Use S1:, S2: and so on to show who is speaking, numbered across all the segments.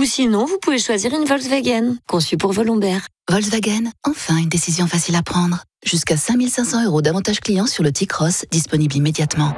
S1: sinon, vous pouvez choisir une Volkswagen, conçue pour vos lombaires.
S2: Volkswagen, enfin une décision facile à prendre. Jusqu'à 5 500 € d'avantages clients sur le T-Cross, disponible immédiatement.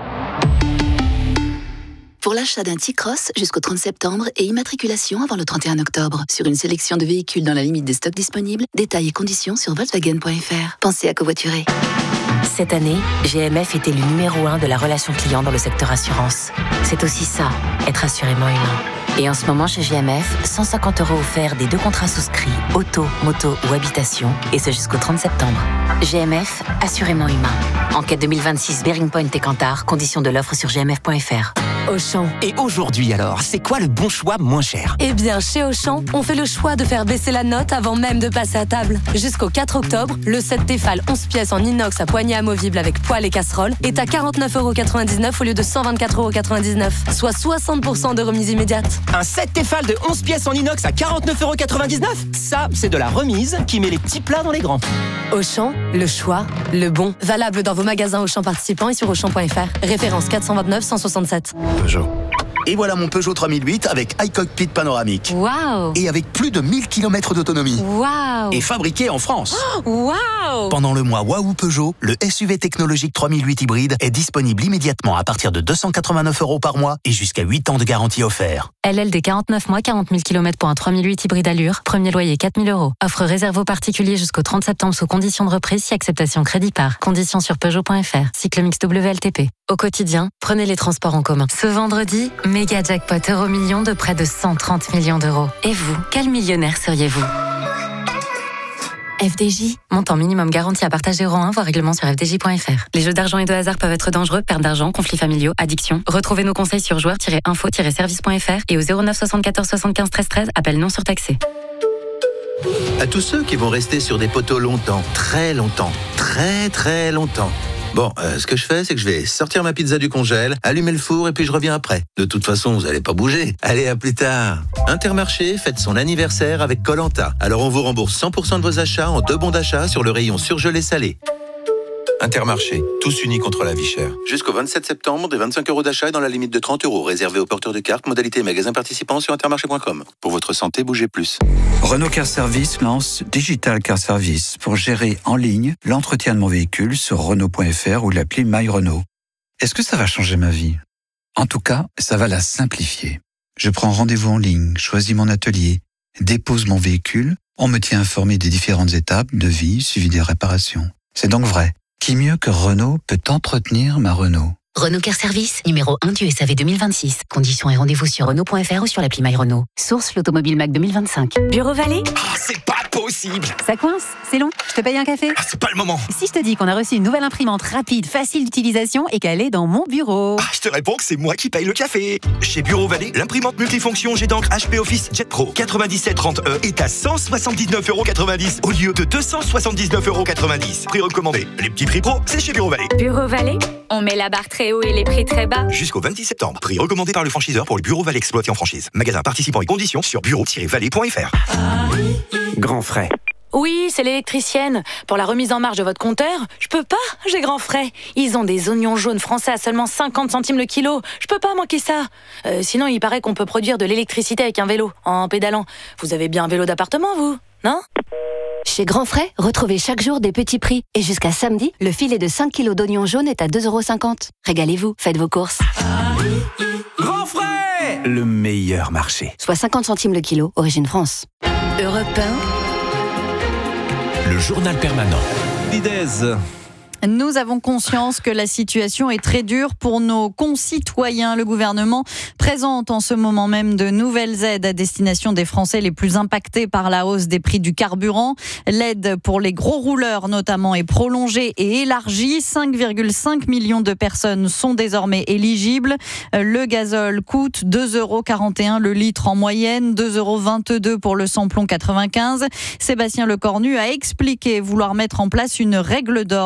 S2: Pour l'achat d'un T-Cross jusqu'au 30 septembre et immatriculation avant le 31 octobre. Sur une sélection de véhicules dans la limite des stocks disponibles, détails et conditions sur Volkswagen.fr. Pensez à covoiturer.
S3: Cette année, GMF était le numéro 1 de la relation client dans le secteur assurance. C'est aussi ça, être assurément humain. Et en ce moment, chez GMF, 150 € offerts des 2 contrats souscrits, auto, moto ou habitation, et ce jusqu'au 30 septembre. GMF, assurément humain. Enquête 2026 Bearing Point et Kantar, conditions de l'offre sur gmf.fr.
S4: Auchan. Et aujourd'hui alors, c'est quoi le bon choix moins cher ?
S5: Eh bien, chez Auchan, on fait le choix de faire baisser la note avant même de passer à table. Jusqu'au 4 octobre, le set Tefal 11 pièces en inox à poignée amovible avec poêle et casserole est à 49,99 € au lieu de 124,99 €, soit 60% de remise immédiate.
S4: Un set Tefal de 11 pièces en inox à 49,99 €. Ça, c'est de la remise qui met les petits plats dans les grands.
S5: Auchan, le choix, le bon. Valable dans vos magasins Auchan participants et sur Auchan.fr. Référence 429 167.
S6: Peugeot. Et voilà mon Peugeot 3008 avec iCockpit panoramique.
S5: Waouh!
S6: Et avec plus de 1000 km d'autonomie.
S5: Waouh!
S6: Et fabriqué en France.
S5: Waouh!
S6: Pendant le mois Waouh Peugeot, le SUV technologique 3008 hybride est disponible immédiatement à partir de 289 € par mois et jusqu'à 8 ans de garantie offert.
S7: LLD 49 mois, 40 000 km pour un 3008 hybride allure. Premier loyer 4 000 €. Offre réservée aux particuliers jusqu'au 30 septembre sous conditions de reprise si acceptation crédit par. Conditions sur Peugeot.fr. Cycle mix WLTP. Au quotidien, prenez les transports en commun. Ce vendredi, méga jackpot Euromillions de près de 130 millions d'euros. Et vous, quel millionnaire seriez-vous ? FDJ, montant minimum garanti à partager euro 1, voire règlement sur fdj.fr. Les jeux d'argent et de hasard peuvent être dangereux, perte d'argent, conflits familiaux, addiction. Retrouvez nos conseils sur joueurs-info-service.fr et au 09 74 75 13 13, appel non surtaxé.
S8: À tous ceux qui vont rester sur des poteaux longtemps, très longtemps, très très longtemps. Bon, ce que je fais, c'est que je vais sortir ma pizza du congèle, allumer le four et puis je reviens après. De toute façon, vous allez pas bouger. Allez, à plus tard. Intermarché fête son anniversaire avec Koh-Lanta. Alors on vous rembourse 100% de vos achats en 2 bons d'achat sur le rayon surgelé salé. Intermarché, tous unis contre la vie chère. Jusqu'au 27 septembre, des 25 € d'achat dans la limite de 30 €, réservés aux porteurs de cartes, modalité magasin participants sur intermarché.com. Pour votre santé, bougez plus.
S9: Renault Car Service lance Digital Car Service pour gérer en ligne l'entretien de mon véhicule sur Renault.fr ou l'appli My Renault. Est-ce que ça va changer ma vie ? En tout cas, ça va la simplifier. Je prends rendez-vous en ligne, choisis mon atelier, dépose mon véhicule, on me tient informé des différentes étapes de vie suivi des réparations. C'est donc vrai. Qui mieux que Renault peut entretenir ma Renault ?
S3: Renault Car Service, numéro 1 du SAV 2026. Conditions et rendez-vous sur Renault.fr ou sur l'appli My Renault. Source l'Automobile Mac 2025.
S10: Bureau Vallée ?
S11: C'est pas possible!
S10: Ça coince, c'est long. Je te paye un café?
S11: C'est pas le moment.
S10: Si je te dis qu'on a reçu une nouvelle imprimante rapide, facile d'utilisation et qu'elle est dans mon bureau?
S11: Je te réponds que c'est moi qui paye le café. Chez Bureau Vallée, l'imprimante multifonction Jet d'encre HP Office Jet Pro 9730E est à 179,90 € au lieu de 279,90 €. Prix recommandé. Les petits prix pro, c'est chez Bureau Vallée.
S12: Bureau Vallée, on met la barre très haut et les prix très bas.
S11: Jusqu'au 26 septembre. Prix recommandé par le franchiseur pour le Bureau Vallée exploité en franchise. Magasin participants et conditions sur bureau-vallée.fr.
S4: Grand frais.
S5: Oui, c'est l'électricienne. Pour la remise en marche de votre compteur, je peux pas, j'ai grand frais. Ils ont des oignons jaunes français à seulement 50 centimes le kilo. Je peux pas manquer ça. Sinon, il paraît qu'on peut produire de l'électricité avec un vélo, en pédalant. Vous avez bien un vélo d'appartement, vous, non ?
S13: Chez Grand Frais, retrouvez chaque jour des petits prix. Et jusqu'à samedi, le filet de 5 kilos d'oignons jaunes est à 2,50 €. Régalez-vous, faites vos courses.
S4: Grand frais ! Le meilleur marché.
S13: Soit 50 centimes le kilo, origine France.
S2: Europe 1.
S4: Le journal permanent. Lidez.
S14: Nous avons conscience que la situation est très dure pour nos concitoyens. Le gouvernement présente en ce moment même de nouvelles aides à destination des Français les plus impactés par la hausse des prix du carburant. L'aide pour les gros rouleurs notamment est prolongée et élargie. 5,5 millions de personnes sont désormais éligibles. Le gazole coûte 2,41 € le litre en moyenne, 2,22 € pour le samplon 95. Sébastien Lecornu a expliqué vouloir mettre en place une règle d'or dans le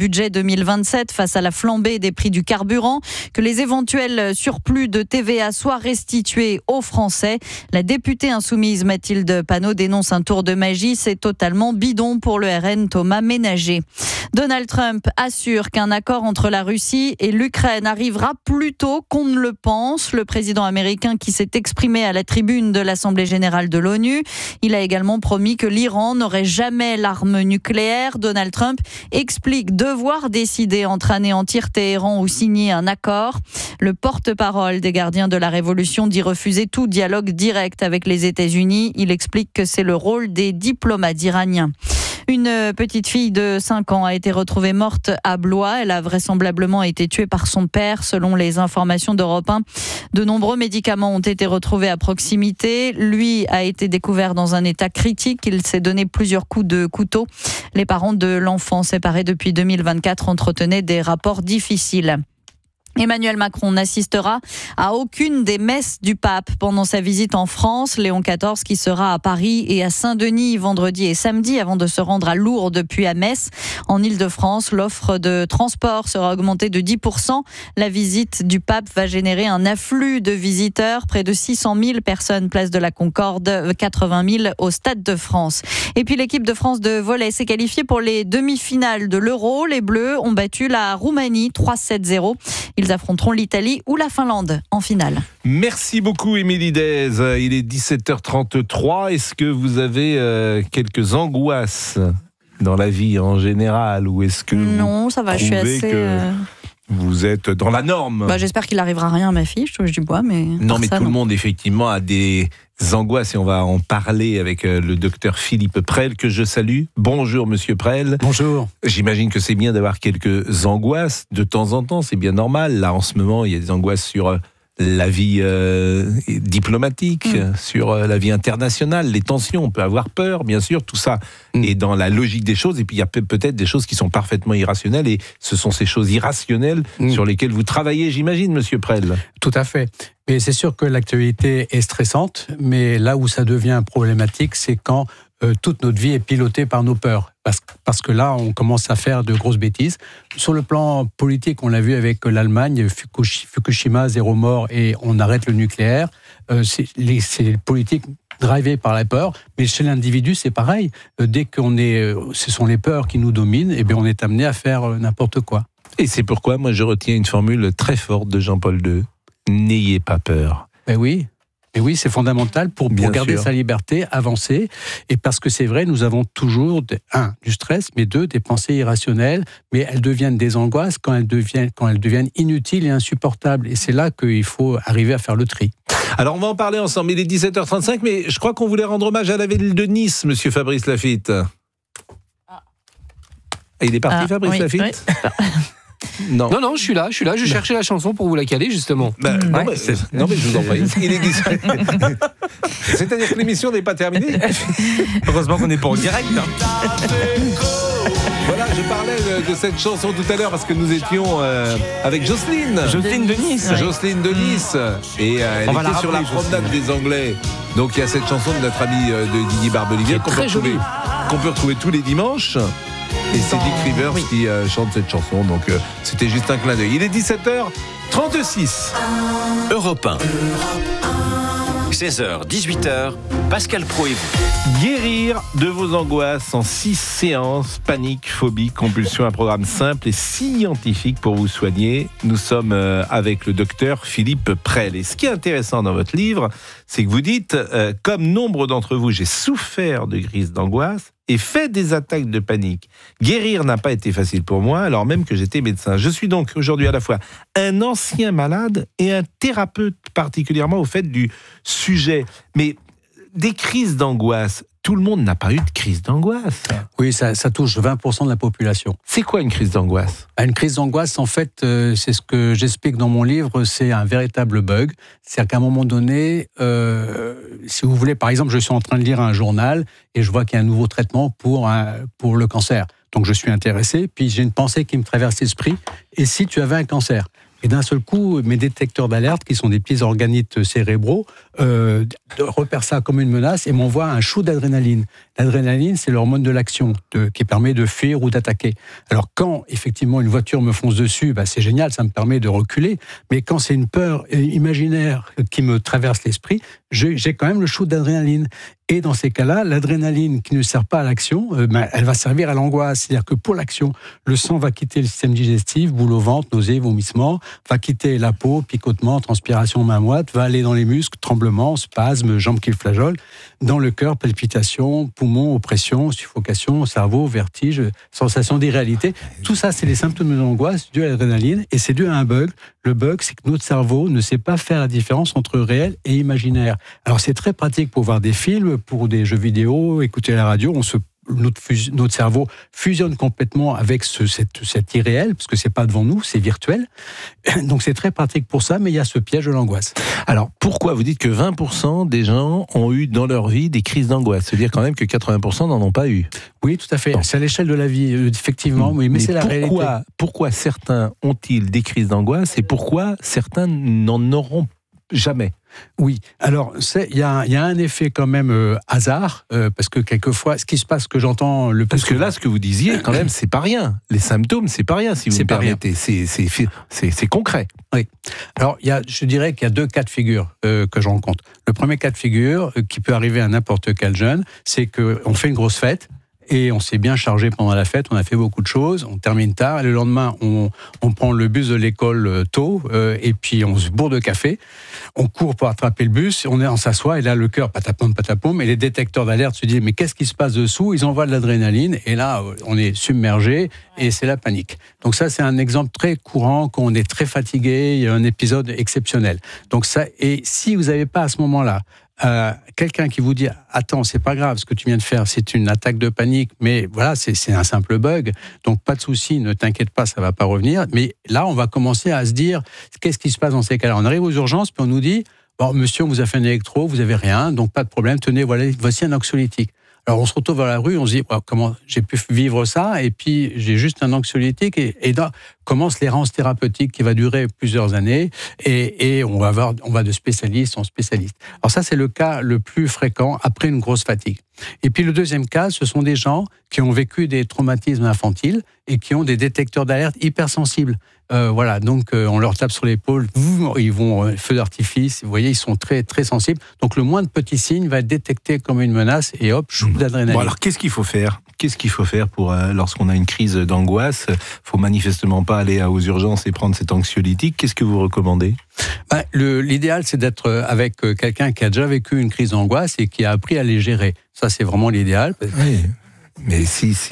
S14: budget 2027 face à la flambée des prix du carburant, que les éventuels surplus de TVA soient restitués aux Français. La députée insoumise Mathilde Panot dénonce un tour de magie. C'est totalement bidon pour le RN Thomas Ménager. Donald Trump assure qu'un accord entre la Russie et l'Ukraine arrivera plus tôt qu'on ne le pense. Le président américain qui s'est exprimé à la tribune de l'Assemblée générale de l'ONU. Il a également promis que l'Iran n'aurait jamais l'arme nucléaire. Donald Trump explique devoir décider entre anéantir Téhéran ou signer un accord. Le porte-parole des gardiens de la Révolution dit refuser tout dialogue direct avec les États-Unis. Il explique que c'est le rôle des diplomates iraniens. Une petite fille de 5 ans a été retrouvée morte à Blois. Elle a vraisemblablement été tuée par son père, selon les informations d'Europe 1. De nombreux médicaments ont été retrouvés à proximité. Lui a été découvert dans un état critique. Il s'est donné plusieurs coups de couteau. Les parents de l'enfant, séparés depuis 2024, entretenaient des rapports difficiles. Emmanuel Macron n'assistera à aucune des messes du pape pendant sa visite en France. Léon XIV qui sera à Paris et à Saint-Denis vendredi et samedi avant de se rendre à Lourdes puis à Metz. En Ile-de-France, l'offre de transport sera augmentée de 10%. La visite du pape va générer un afflux de visiteurs. Près de 600 000 personnes place de la Concorde, 80 000 au Stade de France. Et puis l'équipe de France de volley s'est qualifiée pour les demi-finales de l'Euro. Les Bleus ont battu la Roumanie 3-7-0. Ils affronteront l'Italie ou la Finlande en finale.
S15: Merci beaucoup, Émilie Dez. Il est 17h33. Est-ce que vous avez quelques angoisses dans la vie en général, ou est-ce que
S14: non, ça va, je suis assez...
S15: Vous êtes dans la norme.
S14: J'espère qu'il n'arrivera rien à ma fille, je touche du bois, mais...
S15: Non, mais tout le monde, effectivement, a des angoisses, et on va en parler avec le docteur Philippe Prel, que je salue. Bonjour, monsieur Prel.
S16: Bonjour.
S15: J'imagine que c'est bien d'avoir quelques angoisses de temps en temps, c'est bien normal. Là, en ce moment, il y a des angoisses sur la vie diplomatique, sur la vie internationale, les tensions, on peut avoir peur, bien sûr, tout ça est dans la logique des choses, et puis il y a peut-être des choses qui sont parfaitement irrationnelles, et ce sont ces choses irrationnelles sur lesquelles vous travaillez, j'imagine, monsieur Prel.
S16: Tout à fait. Mais c'est sûr que l'actualité est stressante, mais là où ça devient problématique, c'est quand toute notre vie est pilotée par nos peurs. Parce que là, on commence à faire de grosses bêtises. Sur le plan politique, on l'a vu avec l'Allemagne, Fukushima, 0 mort, et on arrête le nucléaire. C'est politique drivé par la peur, mais chez l'individu, c'est pareil. Dès ce sont les peurs qui nous dominent, et bien on est amené à faire n'importe quoi.
S15: Et c'est pourquoi, moi, je retiens une formule très forte de Jean-Paul II. N'ayez pas peur.
S16: Ben oui. Et oui, c'est fondamental pour garder sa liberté, avancer. Et parce que c'est vrai, nous avons toujours, du stress, mais des pensées irrationnelles, mais elles deviennent des angoisses quand elles deviennent inutiles et insupportables. Et c'est là qu'il faut arriver à faire le tri.
S15: Alors, on va en parler ensemble. Il est 17h35, mais je crois qu'on voulait rendre hommage à la ville de Nice, monsieur Fabrice Lafitte. Il est parti, Fabrice Lafitte ?
S17: Non, je suis là, je cherchais la chanson pour vous la caler, justement.
S15: Non, mais je vous en prie. Il est 10. C'est-à-dire que l'émission n'est pas terminée.
S4: Heureusement qu'on n'est pas en direct.
S15: Voilà, je parlais de cette chanson tout à l'heure parce que nous étions avec Jocelyne
S4: de Nice.
S15: Jocelyne de Nice. Et elle était sur la promenade des Anglais. Donc il y a cette chanson de notre ami de Didier Barbelivier qu'on peut retrouver tous les dimanches. Et c'est Dick Rivers qui chante cette chanson, donc c'était juste un clin d'œil. Il est 17h36.
S18: Europe 1. 16h, 18h, Pascal Praud et vous.
S15: Guérir de vos angoisses en 6 séances, panique, phobie, compulsion, un programme simple et scientifique pour vous soigner. Nous sommes avec le docteur Philippe Prel. Et ce qui est intéressant dans votre livre, c'est que vous dites, comme nombre d'entre vous, j'ai souffert de crises d'angoisse et fait des attaques de panique. Guérir n'a pas été facile pour moi, alors même que j'étais médecin. Je suis donc aujourd'hui à la fois un ancien malade et un thérapeute, particulièrement au fait du sujet. Mais des crises d'angoisse, tout le monde n'a pas eu de crise d'angoisse.
S16: Oui, ça touche 20% de la population.
S15: C'est quoi une crise d'angoisse ?
S16: Une crise d'angoisse, en fait, c'est ce que j'explique dans mon livre, c'est un véritable bug. C'est-à-dire qu'à un moment donné, si vous voulez, par exemple, je suis en train de lire un journal et je vois qu'il y a un nouveau traitement pour le cancer. Donc je suis intéressé, puis j'ai une pensée qui me traverse l'esprit. Et si tu avais un cancer ? Et d'un seul coup, mes détecteurs d'alerte, qui sont des petits organites cérébraux, repèrent ça comme une menace et m'envoient un shoot d'adrénaline. L'adrénaline, c'est l'hormone de l'action qui permet de fuir ou d'attaquer. Alors quand, effectivement, une voiture me fonce dessus, c'est génial, ça me permet de reculer. Mais quand c'est une peur imaginaire qui me traverse l'esprit, j'ai quand même le shoot d'adrénaline. Et dans ces cas-là, l'adrénaline qui ne sert pas à l'action, elle va servir à l'angoisse. C'est-à-dire que pour l'action, le sang va quitter le système digestif, boule au ventre, nausées, vomissements, va quitter la peau, picotement, transpiration main moite, va aller dans les muscles, tremblements, spasmes, jambes qui flageolent, dans le cœur, palpitations, poumons, oppression, suffocation, cerveau, vertige, sensation d'irréalité. Tout ça, c'est les symptômes de l'angoisse dus à l'adrénaline et c'est dû à un bug. Le bug, c'est que notre cerveau ne sait pas faire la différence entre réel et imaginaire. Alors c'est très pratique pour voir des films, pour des jeux vidéo, écouter la radio, notre cerveau fusionne complètement avec cet irréel, parce que c'est pas devant nous, c'est virtuel. Donc c'est très pratique pour ça, mais il y a ce piège de l'angoisse.
S15: Alors pourquoi vous dites que 20% des gens ont eu dans leur vie des crises d'angoisse? C'est-à-dire quand même que 80% n'en ont pas eu.
S16: Oui, tout à fait. C'est à l'échelle de la vie, effectivement. Oui, mais c'est la réalité.
S15: Pourquoi certains ont-ils des crises d'angoisse et pourquoi certains n'en auront jamais?
S16: Oui, alors il y a un effet quand même hasard, parce que quelquefois, ce qui se passe, que j'entends le plus...
S15: Parce que là, ce que vous disiez, quand même, c'est pas rien. Les symptômes, c'est pas rien, si vous me permettez. C'est concret.
S16: Oui. Alors, je dirais qu'il y a 2 cas de figure que je rencontre. Le premier cas de figure, qui peut arriver à n'importe quel jeune, c'est qu'on fait une grosse fête, et on s'est bien chargé pendant la fête, on a fait beaucoup de choses, on termine tard, et le lendemain, on prend le bus de l'école tôt, et puis on se bourre de café, on court pour attraper le bus, on s'assoit, et là, le cœur patapom, et les détecteurs d'alerte se disent, mais qu'est-ce qui se passe dessous? Ils envoient de l'adrénaline, et là, on est submergé, et c'est la panique. Donc ça, c'est un exemple très courant, quand on est très fatigué, il y a un épisode exceptionnel. Donc ça, et si vous n'avez pas à ce moment-là, quelqu'un qui vous dit « Attends, c'est pas grave, ce que tu viens de faire, c'est une attaque de panique, mais voilà, c'est un simple bug, donc pas de souci, ne t'inquiète pas, ça va pas revenir. » Mais là, on va commencer à se dire « Qu'est-ce qui se passe dans ces cas-là ?» On arrive aux urgences, puis on nous dit « Bon, monsieur, on vous a fait un électro, vous avez rien, donc pas de problème, tenez, voici un anxiolytique. » Alors on se retrouve dans la rue, on se dit comment j'ai pu vivre ça, et puis j'ai juste un anxiolytique, et là commence l'errance thérapeutique qui va durer plusieurs années, et on va de spécialiste en spécialiste. Alors ça, c'est le cas le plus fréquent après une grosse fatigue. Et puis le deuxième cas, ce sont des gens qui ont vécu des traumatismes infantiles et qui ont des détecteurs d'alerte hypersensibles. Voilà, donc on leur tape sur l'épaule, ils vont feu d'artifice, vous voyez, ils sont très très sensibles. Donc le moindre petit signe va être détecté comme une menace et hop, shoot d'adrénaline.
S15: Bon, alors qu'est-ce qu'il faut faire? Qu'est-ce qu'il faut faire pour lorsqu'on a une crise d'angoisse? Faut manifestement pas aller aux urgences et prendre cet anxiolytique. Qu'est-ce que vous recommandez?
S16: L'idéal, c'est d'être avec quelqu'un qui a déjà vécu une crise d'angoisse et qui a appris à les gérer. Ça, c'est vraiment l'idéal.
S15: Oui. Mais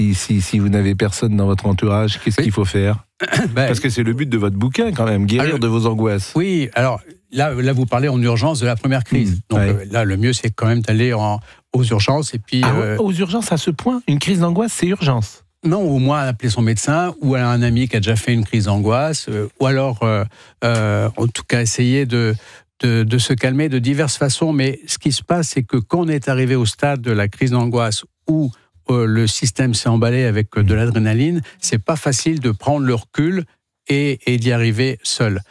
S15: si vous n'avez personne dans votre entourage, qu'est-ce qu'il faut faire? Parce que c'est le but de votre bouquin quand même, guérir de vos angoisses.
S16: Oui, alors là vous parlez en urgence de la première crise. Donc là, le mieux, c'est quand même d'aller aux urgences. Et puis,
S15: aux urgences à ce point? Une crise d'angoisse, c'est urgence?
S16: Non, au moins appeler son médecin ou à un ami qui a déjà fait une crise d'angoisse, ou alors, en tout cas, essayer de se calmer de diverses façons. Mais ce qui se passe, c'est que quand on est arrivé au stade de la crise d'angoisse où le système s'est emballé avec de l'adrénaline, c'est pas facile de prendre le recul et d'y arriver seul.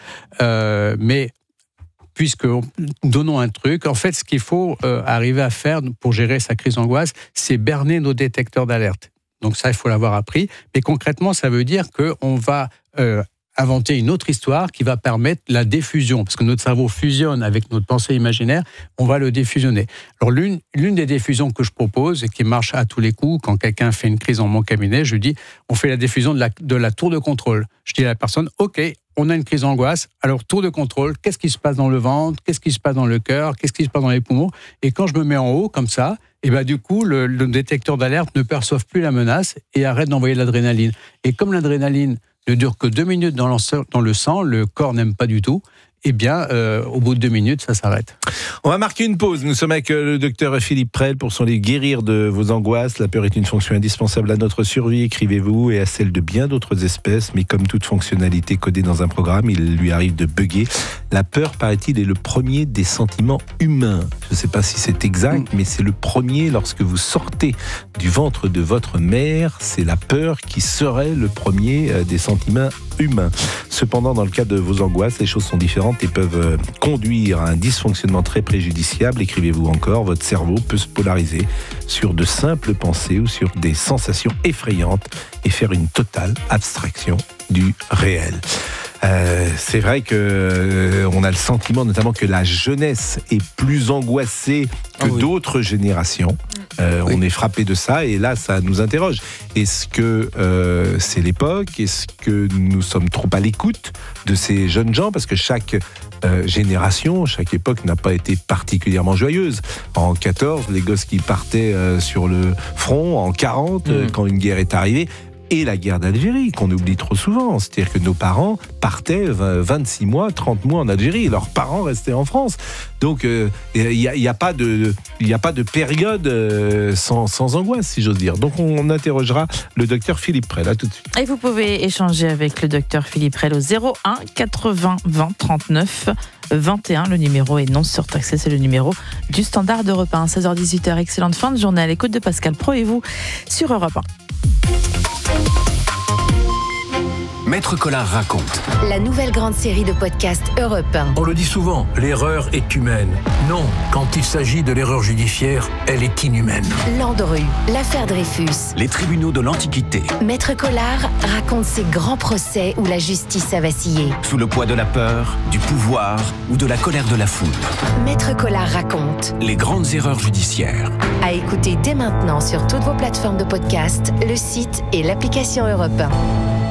S16: Mais puisque donnons un truc, en fait, ce qu'il faut arriver à faire pour gérer sa crise d'angoisse, c'est berner nos détecteurs d'alerte. Donc ça, il faut l'avoir appris. Mais concrètement, ça veut dire qu'on va inventer une autre histoire qui va permettre la diffusion. Parce que notre cerveau fusionne avec notre pensée imaginaire, on va le diffusionner. Alors l'une des diffusions que je propose et qui marche à tous les coups, quand quelqu'un fait une crise dans mon cabinet, je dis, on fait la diffusion de la tour de contrôle. Je dis à la personne, OK, on a une crise d'angoisse, alors tour de contrôle, qu'est-ce qui se passe dans le ventre, qu'est-ce qui se passe dans le cœur, qu'est-ce qui se passe dans les poumons? Et quand je me mets en haut, comme ça, et du coup, le détecteur d'alerte ne perçoit plus la menace et arrête d'envoyer de l'adrénaline. Et comme l'adrénaline ne dure que 2 minutes dans le sang, le corps n'aime pas du tout, eh bien, au bout de 2 minutes, ça s'arrête.
S15: On va marquer une pause. Nous sommes avec le docteur Philippe Prel pour son livre « Guérir de vos angoisses. La peur est une fonction indispensable à notre survie, écrivez-vous, et à celle de bien d'autres espèces. Mais comme toute fonctionnalité codée dans un programme, il lui arrive de bugger. La peur, paraît-il, est le premier des sentiments humains. » Je ne sais pas si c'est exact, mais c'est le premier lorsque vous sortez du ventre de votre mère. C'est la peur qui serait le premier des sentiments humain. Cependant, dans le cas de vos angoisses, les choses sont différentes et peuvent conduire à un dysfonctionnement très préjudiciable. Écrivez-vous encore, votre cerveau peut se polariser sur de simples pensées ou sur des sensations effrayantes et faire une totale abstraction du réel. C'est vrai que on a le sentiment notamment que la jeunesse est plus angoissée que d'autres générations. On est frappé de ça et là ça nous interroge. Est-ce que c'est l'époque ? Est-ce que nous sommes trop à l'écoute de ces jeunes gens ? Parce que chaque génération, chaque époque n'a pas été particulièrement joyeuse. En 14, les gosses qui partaient sur le front, en 40, quand une guerre est arrivée, et la guerre d'Algérie, qu'on oublie trop souvent. C'est-à-dire que nos parents partaient 26 mois, 30 mois en Algérie, et leurs parents restaient en France. Donc, il n'y a pas de période sans angoisse, si j'ose dire. Donc, on interrogera le docteur Philippe Prel, là tout de suite.
S19: Et vous pouvez échanger avec le docteur Philippe Prel au 01 80 20 39 21. Le numéro est non surtaxé, c'est le numéro du Standard d'Europe 1. 16h-18h, excellente fin de journée à l'écoute de Pascal Pro et vous sur Europe 1.
S18: Maître Collard raconte.
S1: La nouvelle grande série de podcasts Europe 1.
S20: On le dit souvent, l'erreur est humaine. Non, quand il s'agit de l'erreur judiciaire, elle est inhumaine.
S1: Landru, l'affaire Dreyfus.
S18: Les tribunaux de l'Antiquité.
S1: Maître Collard raconte ces grands procès où la justice a vacillé.
S18: Sous le poids de la peur, du pouvoir ou de la colère de la foule.
S1: Maître Collard raconte.
S18: Les grandes erreurs judiciaires.
S1: À écouter dès maintenant sur toutes vos plateformes de podcast, le site et l'application Europe 1.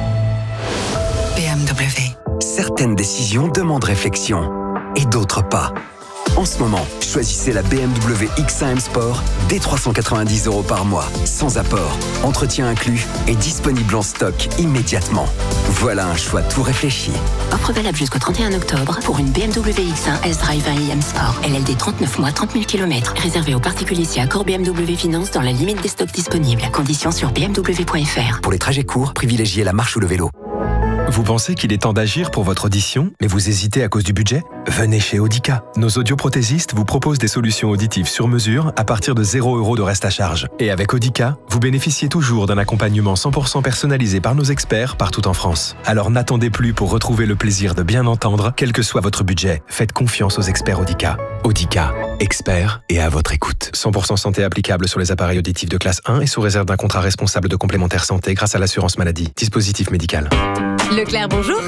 S21: BMW. Certaines décisions demandent réflexion et d'autres pas. En ce moment, choisissez la BMW X1 M Sport dès 390 € par mois, sans apport, entretien inclus et disponible en stock immédiatement. Voilà un choix tout réfléchi.
S2: Offre valable jusqu'au 31 octobre pour une BMW X1 S-Drive 1 iM Sport. LLD 39 mois, 30 000 km. Réservé aux particuliers si accord BMW Finance dans la limite des stocks disponibles. Conditions sur bmw.fr.
S21: Pour les trajets courts, privilégiez la marche ou le vélo.
S22: Vous pensez qu'il est temps d'agir pour votre audition, mais vous hésitez à cause du budget ? Venez chez Audica. Nos audioprothésistes vous proposent des solutions auditives sur mesure à partir de 0 € de reste à charge. Et avec Audica, vous bénéficiez toujours d'un accompagnement 100% personnalisé par nos experts partout en France. Alors n'attendez plus pour retrouver le plaisir de bien entendre, quel que soit votre budget. Faites confiance aux experts Audica. Audica, experts et à votre écoute. 100% santé applicable sur les appareils auditifs de classe 1 et sous réserve d'un contrat responsable de complémentaire santé grâce à l'assurance maladie. Dispositif médical.
S23: Leclerc, bonjour.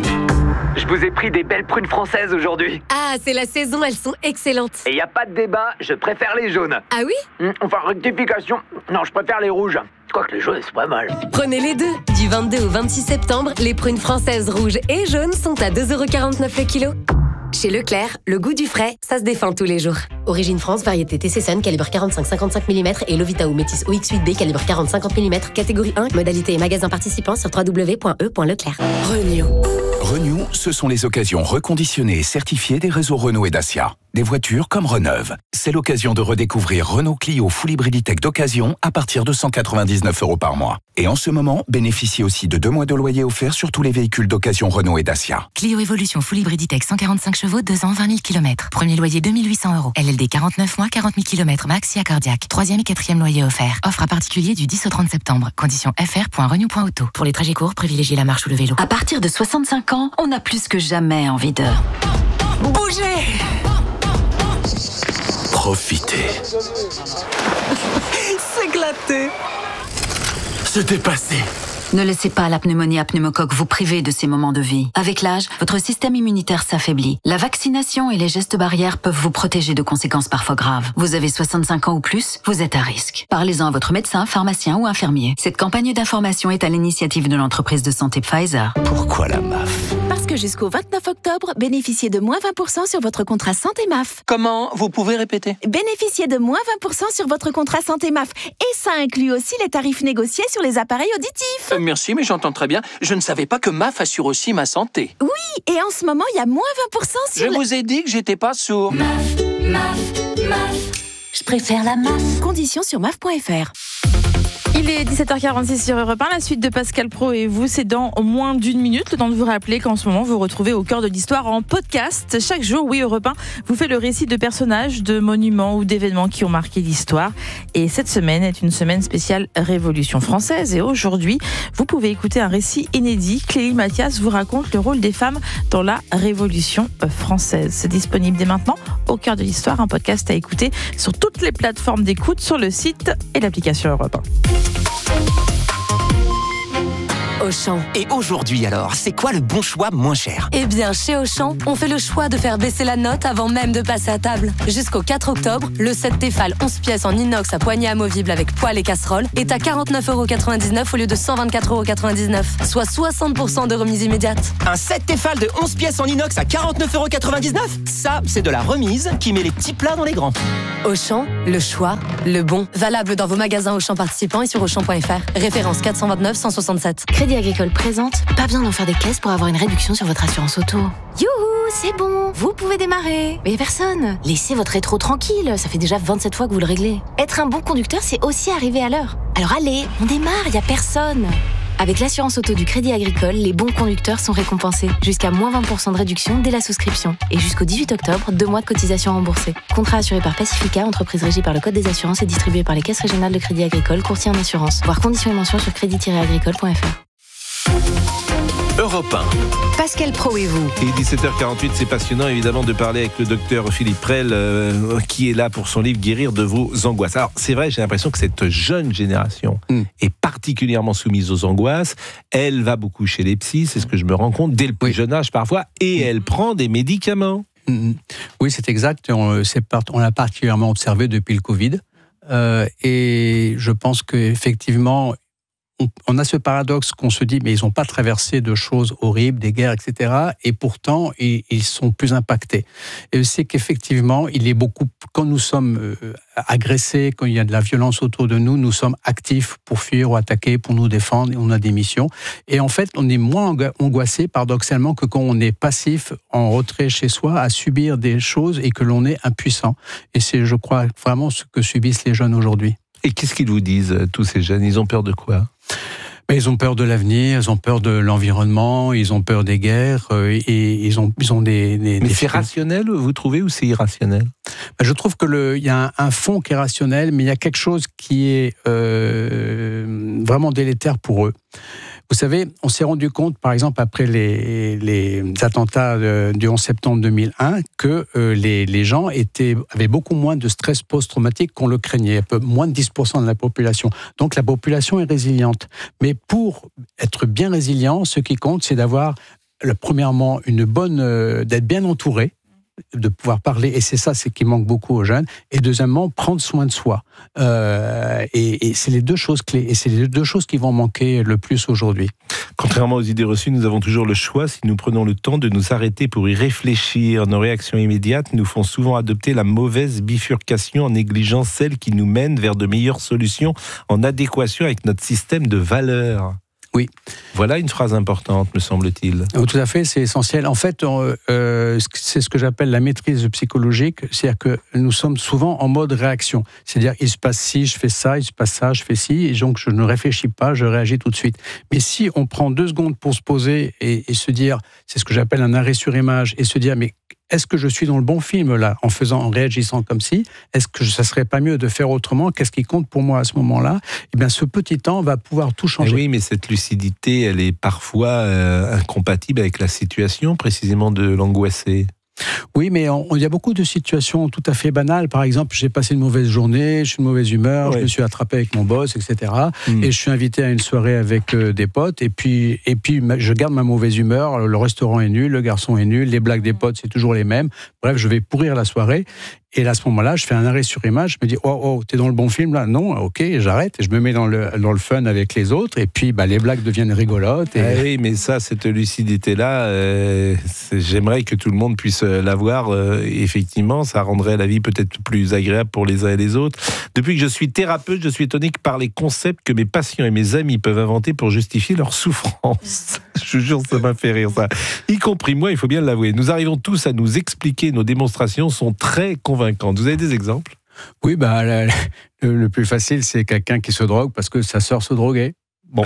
S24: Je vous ai pris des belles prunes françaises aujourd'hui.
S23: Ah, c'est la saison, elles sont excellentes.
S24: Et y a pas de débat, je préfère les jaunes.
S23: Ah oui ?
S24: Enfin, rectification. Non, je préfère les rouges. Quoique les jaunes, c'est pas mal.
S23: Prenez les deux. Du 22 au 26 septembre, les prunes françaises rouges et jaunes sont à 2,49 € le kilo. Chez Leclerc, le goût du frais, ça se défend tous les jours. Origine France, variété TC Sun, calibre 45-55 mm et Lovita ou Métis OX8B, calibre 40-50 mm, catégorie 1, modalité et magasin participant sur www.e.leclerc.
S18: Renew. Renew, ce sont les occasions reconditionnées et certifiées des réseaux Renault et Dacia. Des voitures comme Reneuve. C'est l'occasion de redécouvrir Renault Clio Full Hybriditech d'occasion à partir de 199 € par mois. Et en ce moment, bénéficiez aussi de 2 mois de loyer offerts sur tous les véhicules d'occasion Renault et Dacia.
S3: Clio Evolution Full Hybriditech 145 chevaux, 2 ans, 20 000 km. Premier loyer 2 800 €. LLD 49 mois, 40 000 km max, si accordiaque. 3e et 4e loyer offert. Offre à particulier du 10 au 30 septembre. Conditions fr.renew.auto. Pour les trajets courts, privilégiez la marche ou le vélo.
S10: À partir de 65 ans, on a plus que jamais envie de bouger.
S20: Profitez.
S10: S'éclater.
S20: Se dépasser.
S10: Ne laissez pas la pneumonie à pneumocoque vous priver de ces moments de vie. Avec l'âge, votre système immunitaire s'affaiblit. La vaccination et les gestes barrières peuvent vous protéger de conséquences parfois graves. Vous avez 65 ans ou plus, vous êtes à risque. Parlez-en à votre médecin, pharmacien ou infirmier. Cette campagne d'information est à l'initiative de l'entreprise de santé Pfizer.
S20: Pourquoi la MAF ?
S25: Parce que jusqu'au 29 octobre, bénéficiez de moins 20% sur votre contrat santé MAF.
S24: Comment ? Vous pouvez répéter ?
S25: Bénéficiez de moins 20% sur votre contrat santé MAF. Et ça inclut aussi les tarifs négociés sur les appareils auditifs.
S24: Merci, mais j'entends très bien. Je ne savais pas que MAF assure aussi ma santé.
S25: Oui, et en ce moment, il y a moins 20% sur...
S24: Je vous ai dit que j'étais pas sourd.
S25: MAF. Je préfère la MAF. Conditions sur MAF.fr.
S19: Il est 17h46 sur Europe 1. La suite de Pascal Praud et vous, c'est dans moins d'une minute. Le temps de vous rappeler qu'en ce moment, vous retrouvez Au cœur de l'histoire en podcast. Chaque jour, oui, Europe 1 vous fait le récit de personnages, de monuments ou d'événements qui ont marqué l'histoire. Et cette semaine est une semaine spéciale Révolution française. Et aujourd'hui, vous pouvez écouter un récit inédit. Clélie Mathias vous raconte le rôle des femmes dans la Révolution française. C'est disponible dès maintenant. Au cœur de l'histoire, un podcast à écouter sur toutes les plateformes d'écoute, sur le site et l'application Europe 1.
S4: Auchan. Et aujourd'hui alors, c'est quoi le bon choix moins cher ?
S23: Eh bien, chez Auchan, on fait le choix de faire baisser la note avant même de passer à table. Jusqu'au 4 octobre, le set Tefal 11 pièces en inox à poignée amovible avec poêle et casserole est à 49,99€ au lieu de 124,99€, soit 60% de remise immédiate.
S4: Un set Tefal de 11 pièces en inox à 49,99€. Ça, c'est de la remise qui met les petits plats dans les grands.
S23: Auchan, le choix, le bon. Valable dans vos magasins Auchan participants et sur Auchan.fr. Référence 429 167.
S3: Crédit Agricole présente, pas besoin d'en faire des caisses pour avoir une réduction sur votre assurance auto. Youhou, c'est bon, vous pouvez démarrer. Mais personne. Laissez votre rétro tranquille, ça fait déjà 27 fois que vous le réglez. Être un bon conducteur, c'est aussi arriver à l'heure. Alors allez, on démarre, y a personne. Avec l'assurance auto du Crédit Agricole, les bons conducteurs sont récompensés. Jusqu'à moins 20% de réduction dès la souscription. Et jusqu'au 18 octobre, 2 mois de cotisation remboursée. Contrat assuré par Pacifica, entreprise régie par le Code des assurances et distribué par les caisses régionales de Crédit Agricole, courtier en assurance. Voir conditions et mentions sur crédit-agricole.fr.
S1: Europe 1. Pascal Praud et vous.
S15: Et 17h48, c'est passionnant évidemment de parler avec le docteur Philippe Prel qui est là pour son livre Guérir de vos angoisses. Alors c'est vrai, j'ai l'impression que cette jeune génération est particulièrement soumise aux angoisses. Elle va beaucoup chez les psys, c'est ce que je me rends compte, dès le plus jeune âge parfois, et elle prend des médicaments.
S16: Oui, c'est exact. On l'a particulièrement observé depuis le Covid. Et je pense qu'effectivement, on a ce paradoxe qu'on se dit, mais ils n'ont pas traversé de choses horribles, des guerres, etc. Et pourtant, ils sont plus impactés. Et c'est qu'effectivement, il est beaucoup, quand nous sommes agressés, quand il y a de la violence autour de nous, nous sommes actifs pour fuir ou attaquer, pour nous défendre, et on a des missions. Et en fait, on est moins angoissé, paradoxalement, que quand on est passif, en retrait chez soi, à subir des choses et que l'on est impuissant. Et c'est, je crois, vraiment ce que subissent les jeunes aujourd'hui.
S15: Et qu'est-ce qu'ils vous disent, tous ces jeunes ? Ils ont peur de quoi ?
S16: Ils ont peur de l'avenir, ils ont peur de l'environnement, ils ont peur des guerres, et ils ont des
S15: Mais c'est rationnel, vous trouvez, ou c'est irrationnel ?
S16: Je trouve qu'il y a un fond qui est rationnel, mais il y a quelque chose qui est vraiment délétère pour eux. Vous savez, on s'est rendu compte, par exemple, après les attentats du 11 septembre 2001, que les gens avaient beaucoup moins de stress post-traumatique qu'on le craignait, moins de 10% de la population. Donc la population est résiliente. Mais pour être bien résilient, ce qui compte, c'est d'avoir, premièrement, d'être bien entouré, de pouvoir parler, et c'est qui manque beaucoup aux jeunes, et deuxièmement, prendre soin de soi. Et c'est les deux choses clés, et c'est les deux choses qui vont manquer le plus aujourd'hui.
S15: Contrairement aux idées reçues, nous avons toujours le choix si nous prenons le temps de nous arrêter pour y réfléchir. Nos réactions immédiates nous font souvent adopter la mauvaise bifurcation en négligeant celle qui nous mène vers de meilleures solutions en adéquation avec notre système de valeurs.
S16: Oui.
S15: Voilà une phrase importante, me semble-t-il.
S16: Tout à fait, c'est essentiel. En fait, c'est ce que j'appelle la maîtrise psychologique, c'est-à-dire que nous sommes souvent en mode réaction. C'est-à-dire, il se passe ci, je fais ça, il se passe ça, je fais ci, et donc je ne réfléchis pas, je réagis tout de suite. Mais si on prend 2 secondes pour se poser et se dire, c'est ce que j'appelle un arrêt sur image, et se dire, mais est-ce que je suis dans le bon film là, en réagissant comme si ? Est-ce que ça serait pas mieux de faire autrement ? Qu'est-ce qui compte pour moi à ce moment-là ? Eh bien, ce petit temps va pouvoir tout changer.
S15: Oui, mais cette lucidité, elle est parfois incompatible avec la situation, précisément de l'angoissé.
S16: Oui, mais il y a beaucoup de situations tout à fait banales. Par exemple, j'ai passé une mauvaise journée, je suis de mauvaise humeur, je me suis attrapé avec mon boss, etc. Et je suis invité à une soirée avec des potes, et puis je garde ma mauvaise humeur, le restaurant est nul, le garçon est nul, les blagues des potes, c'est toujours les mêmes. Bref, je vais pourrir la soirée. Et là, à ce moment-là, je fais un arrêt sur image, je me dis, oh, t'es dans le bon film là ? Non, ok, j'arrête, et je me mets dans le fun avec les autres, et puis les blagues deviennent rigolotes. Et...
S15: oui, mais ça, cette lucidité-là, j'aimerais que tout le monde puisse l'avoir. Effectivement, ça rendrait la vie peut-être plus agréable pour les uns et les autres. Depuis que je suis thérapeute, je suis étonné par les concepts que mes patients et mes amis peuvent inventer pour justifier leur souffrance. Je vous jure, ça m'a fait rire, ça. Y compris moi, il faut bien l'avouer. Nous arrivons tous à nous expliquer, nos démonstrations sont très convaincantes. Vous avez des exemples ?
S16: Oui, le plus facile, c'est quelqu'un qui se drogue parce que sa sœur se droguait. Bon,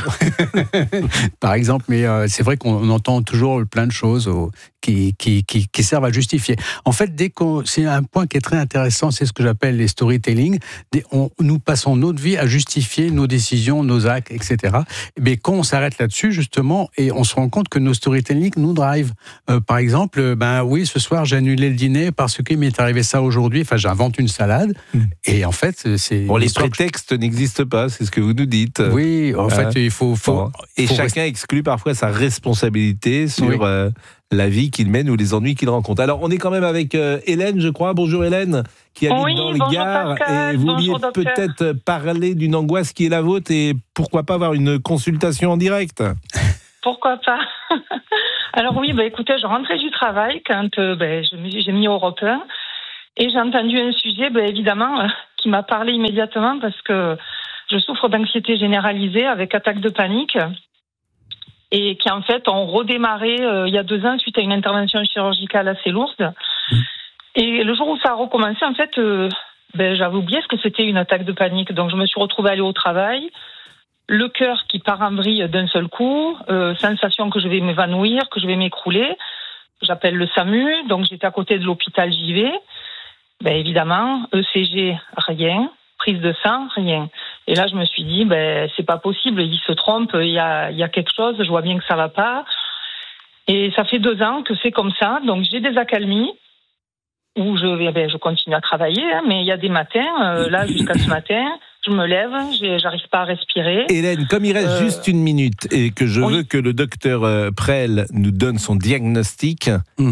S16: par exemple, mais c'est vrai qu'on entend toujours plein de choses qui servent à justifier. En fait, c'est un point qui est très intéressant, c'est ce que j'appelle les storytelling. Nous passons notre vie à justifier nos décisions, nos actes, etc. Mais quand on s'arrête là-dessus, justement, et on se rend compte que nos storytelling nous drive. Par exemple, oui, ce soir, j'ai annulé le dîner parce qu'il m'est arrivé ça aujourd'hui. Enfin, j'invente une salade. Et en fait, c'est...
S15: Bon, les prétextes n'existent pas, c'est ce que vous nous dites.
S16: Oui, en fait, il faut
S15: chacun exclut parfois sa responsabilité sur la vie qu'il mène ou les ennuis qu'il rencontre. Alors, on est quand même avec Hélène, je crois. Bonjour Hélène, qui habite dans le Gard.
S6: Pascal,
S15: et vous vouliez
S6: docteur.
S15: peut-être parler d'une angoisse qui est la vôtre et pourquoi pas avoir une consultation en direct.
S6: Pourquoi pas. Alors oui, écoutez, je rentrais du travail quand j'ai mis Europe 1 et j'ai entendu un sujet, évidemment, qui m'a parlé immédiatement parce que je souffre d'anxiété généralisée avec attaque de panique et qui en fait ont redémarré il y a 2 ans suite à une intervention chirurgicale assez lourde. Et le jour où ça a recommencé, en fait, j'avais oublié ce que c'était une attaque de panique. Donc je me suis retrouvée à aller au travail, le cœur qui part en vrille d'un seul coup, sensation que je vais m'évanouir, que je vais m'écrouler. J'appelle le SAMU, donc j'étais à côté de l'hôpital, j'y vais. Évidemment, ECG, rien. Prise de sang, rien. Et là, je me suis dit, c'est pas possible, il se trompe, il y a quelque chose, je vois bien que ça va pas. Et ça fait 2 ans que c'est comme ça, donc j'ai des accalmies où je continue à travailler, mais il y a des matins, là, jusqu'à ce matin, je me lève, j'arrive pas à respirer.
S15: Hélène, comme il reste juste 1 minute et que je veux que le docteur Prel nous donne son diagnostic,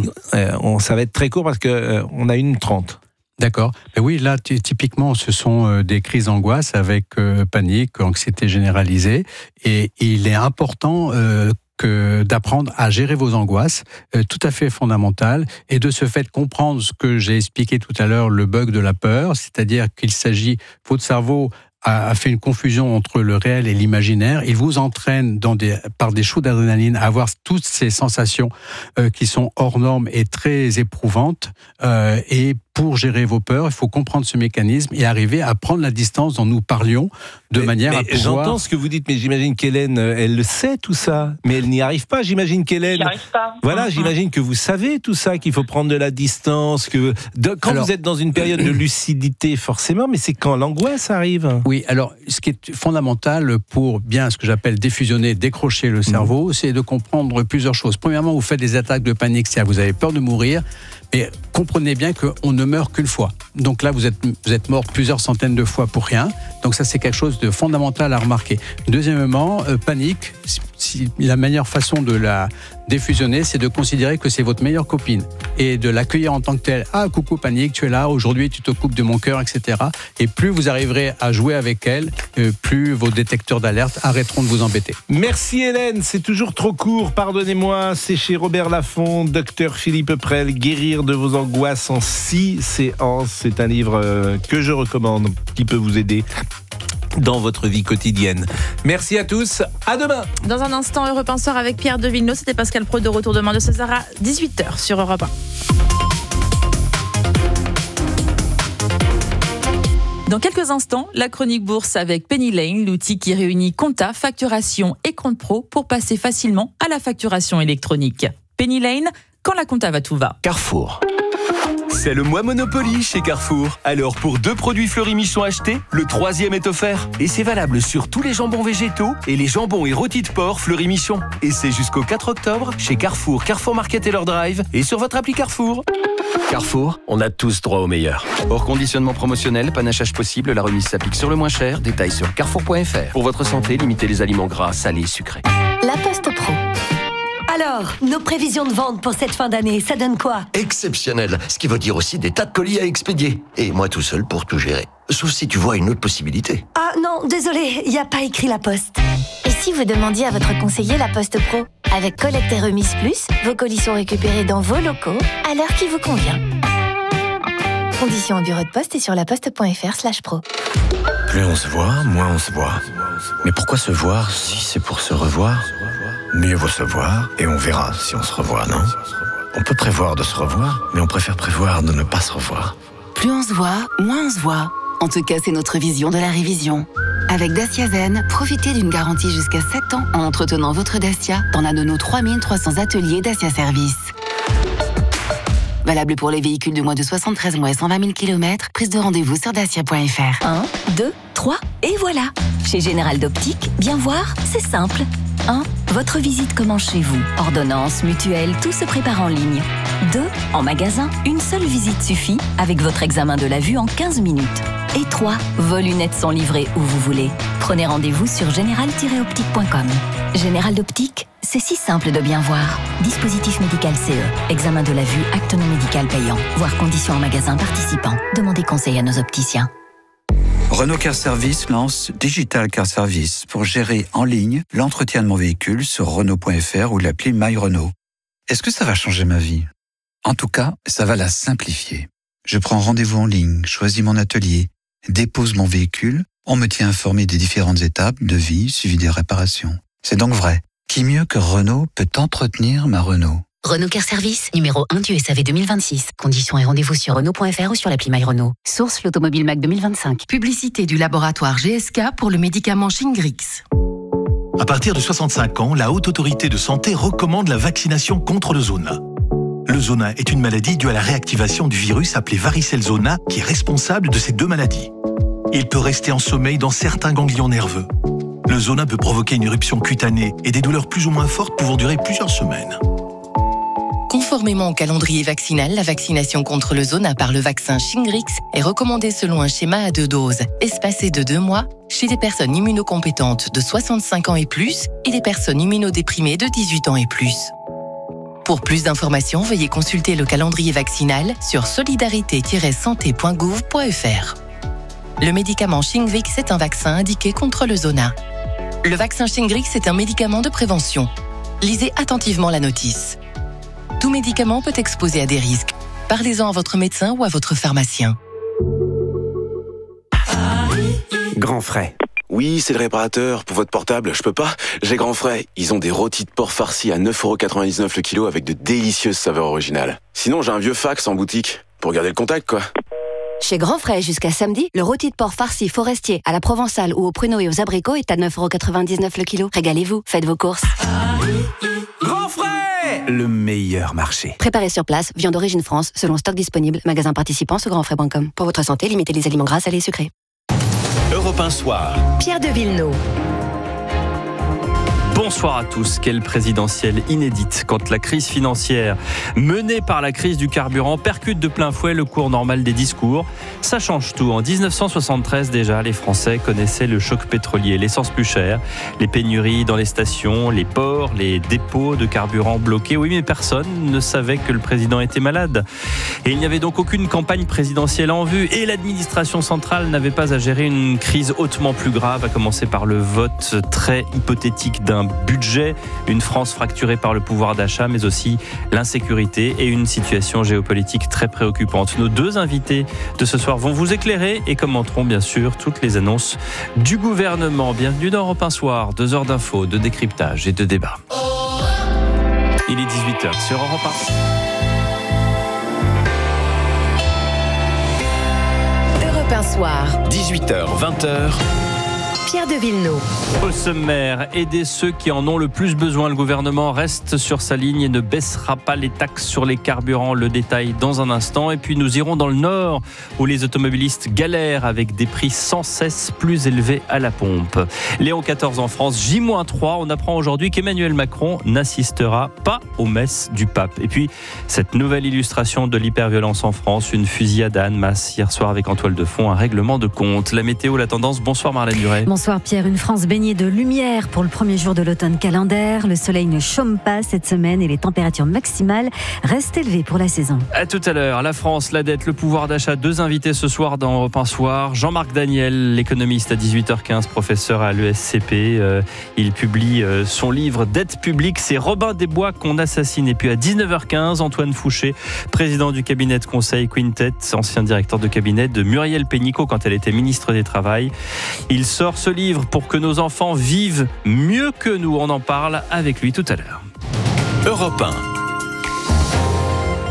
S15: ça va être très court parce qu'on a 1h30.
S16: D'accord. Mais oui, là, typiquement, ce sont des crises d'angoisse avec panique, anxiété généralisée. Et il est important d'apprendre à gérer vos angoisses, tout à fait fondamental, et de ce fait comprendre ce que j'ai expliqué tout à l'heure, le bug de la peur, c'est-à-dire qu'il s'agit, votre cerveau a fait une confusion entre le réel et l'imaginaire. Il vous entraîne par des shoots d'adrénaline à avoir toutes ces sensations qui sont hors normes et très éprouvantes. Et pour gérer vos peurs, il faut comprendre ce mécanisme et arriver à prendre la distance dont nous parlions de manière à pouvoir...
S15: J'entends ce que vous dites, mais j'imagine qu'Hélène, elle le sait tout ça, mais elle n'y arrive pas. J'imagine qu'Hélène...
S6: J'y arrive pas.
S15: Voilà, j'imagine que vous savez tout ça, qu'il faut prendre de la distance, quand vous êtes dans une période de lucidité, forcément, mais c'est quand l'angoisse arrive.
S16: Oui, alors, ce qui est fondamental pour bien ce que j'appelle défusionner, décrocher le cerveau, c'est de comprendre plusieurs choses. Premièrement, vous faites des attaques de panique, c'est-à-dire vous avez peur de mourir, mais comprenez bien qu'on ne meurt qu'une fois. Donc là, vous êtes mort plusieurs centaines de fois pour rien. Donc ça, c'est quelque chose de fondamental à remarquer. Deuxièmement, panique, la meilleure façon de la défusionner, c'est de considérer que c'est votre meilleure copine et de l'accueillir en tant que telle. Ah, coucou panique, tu es là, aujourd'hui tu t'occupes de mon cœur, etc. Et plus vous arriverez à jouer avec elle, plus vos détecteurs d'alerte arrêteront de vous embêter.
S15: Merci Hélène, c'est toujours trop court, pardonnez-moi. C'est chez Robert Laffont, docteur Philippe Prel, Guérir de vos angoisses en 6 séances. C'est un livre que je recommande, qui peut vous aider dans votre vie quotidienne. Merci à tous, à demain.
S19: Dans un instant, Europe 1 sort avec Pierre de Villeneuve. C'était Pascal Praud de retour demain de 16h à 18h sur Europe 1. Dans quelques instants, la chronique bourse avec Penny Lane, l'outil qui réunit compta, facturation et compte pro pour passer facilement à la facturation électronique. Penny Lane, quand la compta va, tout va.
S7: Carrefour. C'est le mois Monopoly chez Carrefour. Alors pour 2 produits Fleury-Michon achetés, le 3e est offert. Et c'est valable sur tous les jambons végétaux et les jambons et rôtis de porc Fleury-Michon. Et c'est jusqu'au 4 octobre chez Carrefour, Carrefour Market et leur drive et sur votre appli Carrefour.
S21: Carrefour, on a tous droit au meilleur. Hors conditionnement promotionnel, panachage possible, la remise s'applique sur le moins cher. Détails sur carrefour.fr. Pour votre santé, limitez les aliments gras, salés, sucrés.
S23: La Poste Pro. Alors, nos prévisions de vente pour cette fin d'année, ça donne quoi?
S8: Exceptionnel, ce qui veut dire aussi des tas de colis à expédier. Et moi tout seul pour tout gérer. Sauf si tu vois une autre possibilité.
S23: Ah non, désolé, il n'y a pas écrit La Poste.
S1: Et si vous demandiez à votre conseiller La Poste Pro? Avec collecte et remise plus, vos colis sont récupérés dans vos locaux à l'heure qui vous convient. Conditions au bureau de poste et sur laposte.fr/pro.
S8: Plus on se voit, moins on se voit. Mais pourquoi se voir si c'est pour se revoir? Mieux vaut se voir et on verra si on se revoit, non? On peut prévoir de se revoir, mais on préfère prévoir de ne pas se revoir.
S2: Plus on se voit, moins on se voit. En tout cas, c'est notre vision de la révision. Avec Dacia Zen, profitez d'une garantie jusqu'à 7 ans en entretenant votre Dacia dans l'un de nos 3300 ateliers Dacia Service. Valable pour les véhicules de moins de 73 mois et 120 000 km. Prise de rendez-vous sur dacia.fr.
S5: 1, 2, 3, et voilà. Chez Général d'Optique, bien voir, c'est simple. 1. Votre visite commence chez vous. Ordonnance, mutuelle, tout se prépare en ligne. 2. En magasin, une seule visite suffit avec votre examen de la vue en 15 minutes. Et 3. Vos lunettes sont livrées où vous voulez. Prenez rendez-vous sur général-optique.com. Général d'Optique, c'est si simple de bien voir. Dispositif médical CE. Examen de la vue, acte non médical payant. Voir conditions en magasin participant. Demandez conseil à nos opticiens.
S9: Renault Car Service lance Digital Car Service pour gérer en ligne l'entretien de mon véhicule sur Renault.fr ou l'appli My Renault. Est-ce que ça va changer ma vie ? En tout cas, ça va la simplifier. Je prends rendez-vous en ligne, choisis mon atelier, dépose mon véhicule, on me tient informé des différentes étapes de vie suivi des réparations. C'est donc vrai. Qui mieux que Renault peut entretenir ma Renault ?
S2: Renault Car Service, numéro 1 du SAV 2026. Conditions et rendez-vous sur Renault.fr ou sur l'appli My Renault. Source l'Automobile Mac 2025.
S11: Publicité du laboratoire GSK pour le médicament Shingrix.
S12: À partir de 65 ans, la Haute Autorité de Santé recommande la vaccination contre le zona. Le zona est une maladie due à la réactivation du virus appelé varicelle zona qui est responsable de ces deux maladies. Il peut rester en sommeil dans certains ganglions nerveux. Le zona peut provoquer une éruption cutanée et des douleurs plus ou moins fortes pouvant durer plusieurs semaines.
S11: Conformément au calendrier vaccinal, la vaccination contre le zona par le vaccin Shingrix est recommandée selon un schéma à 2 doses, espacé de 2 mois, chez des personnes immunocompétentes de 65 ans et plus et des personnes immunodéprimées de 18 ans et plus. Pour plus d'informations, veuillez consulter le calendrier vaccinal sur solidarité-santé.gouv.fr. Le médicament Shingrix est un vaccin indiqué contre le zona. Le vaccin Shingrix est un médicament de prévention. Lisez attentivement la notice. Tout médicament peut exposer à des risques. Parlez-en à votre médecin ou à votre pharmacien.
S13: Grand Frais. Oui, c'est le réparateur. Pour votre portable, je peux pas. J'ai Grand Frais. Ils ont des rôtis de porc farcis à 9,99€ le kilo avec de délicieuses saveurs originales. Sinon, j'ai un vieux fax en boutique. Pour garder le contact, quoi.
S2: Chez Grand Frais, jusqu'à samedi, le rôti de porc farci forestier à la provençale ou aux pruneaux et aux abricots est à 9,99€ le kilo. Régalez-vous, faites vos courses.
S13: Grand Frais, le meilleur marché.
S2: Préparé sur place, viande d'origine France, selon stock disponible. Magasin participant sur grandfrais.com. Pour votre santé, limitez les aliments gras, salés et sucrés.
S7: Europe 1 Soir.
S5: Pierre de Villeneuve.
S26: Bonsoir à tous. Quelle présidentielle inédite quand la crise financière menée par la crise du carburant percute de plein fouet le cours normal des discours. Ça change tout. En 1973 déjà, les Français connaissaient le choc pétrolier, l'essence plus chère, les pénuries dans les stations, les ports, les dépôts de carburant bloqués. Oui, mais personne ne savait que le président était malade. Et il n'y avait donc aucune campagne présidentielle en vue. Et l'administration centrale n'avait pas à gérer une crise hautement plus grave, à commencer par le vote très hypothétique d'un budget, une France fracturée par le pouvoir d'achat, mais aussi l'insécurité et une situation géopolitique très préoccupante. Nos deux invités de ce soir vont vous éclairer et commenteront bien sûr toutes les annonces du gouvernement. Bienvenue dans Europe 1 Soir, 2 heures d'infos, de décryptage et de débat. Il est 18h sur Europe
S5: 1. Europe 1 Soir.
S7: 18h, 20h.
S5: Pierre de Villeneuve.
S26: Au sommaire, aider ceux qui en ont le plus besoin. Le gouvernement reste sur sa ligne et ne baissera pas les taxes sur les carburants. Le détail dans un instant. Et puis nous irons dans le Nord où les automobilistes galèrent avec des prix sans cesse plus élevés à la pompe. Léon XIV en France, J-3. On apprend aujourd'hui qu'Emmanuel Macron n'assistera pas aux messes du pape. Et puis cette nouvelle illustration de l'hyperviolence en France, une fusillade à Annemasse hier soir avec en toile de fond un règlement de compte. La météo, la tendance. Bonsoir Marlène Duret.
S27: Bonsoir Pierre, une France baignée de lumière pour le premier jour de l'automne calendaire. Le soleil ne chôme pas cette semaine et les températures maximales restent élevées pour la saison.
S26: À tout à l'heure, la France, la dette, le pouvoir d'achat. 2 invités ce soir dans Europe 1 Soir. Jean-Marc Daniel, l'économiste à 18h15, professeur à l'ESCP. Il publie son livre Dette publique, c'est Robin des Bois qu'on assassine. Et puis à 19h15, Antoine Fouché, président du cabinet de conseil Quintet, ancien directeur de cabinet de Muriel Pénicaud quand elle était ministre des Travail. Il sort ce livre pour que nos enfants vivent mieux que nous. On en parle avec lui tout à l'heure.
S7: Europe 1.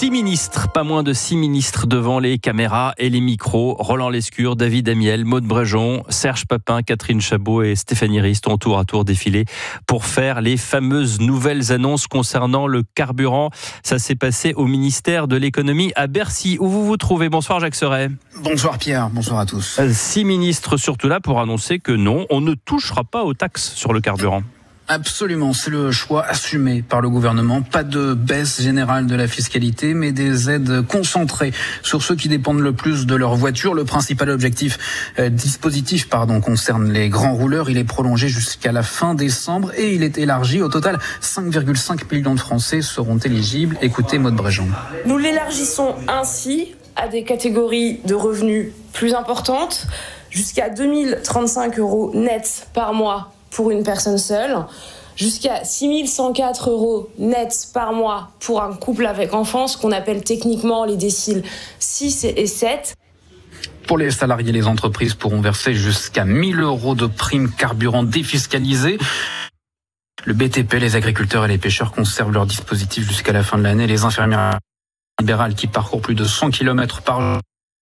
S26: 6 ministres, pas moins de 6 ministres devant les caméras et les micros. Roland Lescure, David Amiel, Maud Brejon, Serge Papin, Catherine Chabot et Stéphanie Rist ont tour à tour défilé pour faire les fameuses nouvelles annonces concernant le carburant. Ça s'est passé au ministère de l'économie à Bercy, où vous vous trouvez. Bonsoir Jacques Serret.
S10: Bonsoir Pierre, bonsoir à tous.
S26: 6 ministres surtout là pour annoncer que non, on ne touchera pas aux taxes sur le carburant.
S10: Absolument, c'est le choix assumé par le gouvernement. Pas de baisse générale de la fiscalité, mais des aides concentrées sur ceux qui dépendent le plus de leur voiture. Le principal dispositif concerne les grands rouleurs. Il est prolongé jusqu'à la fin décembre et il est élargi. Au total, 5,5 millions de Français seront éligibles. Écoutez Maud Brejon.
S14: Nous l'élargissons ainsi à des catégories de revenus plus importantes, jusqu'à 2035 € net par mois pour une personne seule, jusqu'à 6104 € net par mois pour un couple avec enfants, ce qu'on appelle techniquement les déciles 6 et 7.
S10: Pour les salariés, les entreprises pourront verser jusqu'à 1 000 € de primes carburant défiscalisées. Le BTP, les agriculteurs et les pêcheurs conservent leur dispositif jusqu'à la fin de l'année. Les infirmières libérales qui parcourent plus de 100 km par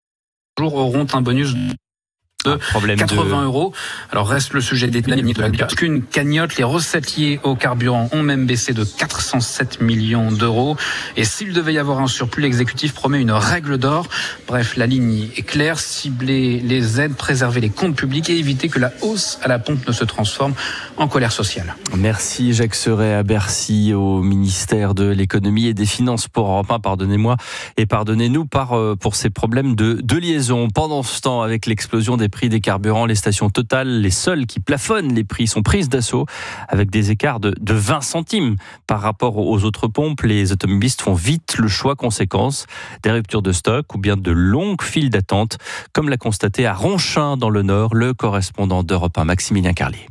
S10: jour auront un bonus de 80 €. Alors reste le sujet des limites de la parce qu'une cagnotte, les recettes liées au carburant ont même baissé de 407 millions d'euros. Et s'il devait y avoir un surplus, l'exécutif promet une règle d'or. Bref, la ligne est claire, cibler les aides, préserver les comptes publics et éviter que la hausse à la pompe ne se transforme en colère sociale.
S26: Merci Jacques Serret à Bercy, au ministère de l'économie et des finances pour Europe 1. Pardonnez-moi et pardonnez-nous pour ces problèmes de liaison. Pendant ce temps, avec l'explosion des prix des carburants, les stations Total, les seules qui plafonnent les prix, sont prises d'assaut avec des écarts de 20 centimes par rapport aux autres pompes. Les automobilistes font vite le choix conséquence des ruptures de stock ou bien de longues files d'attente, comme l'a constaté à Ronchin dans le Nord le correspondant d'Europe 1, Maximilien Carlier.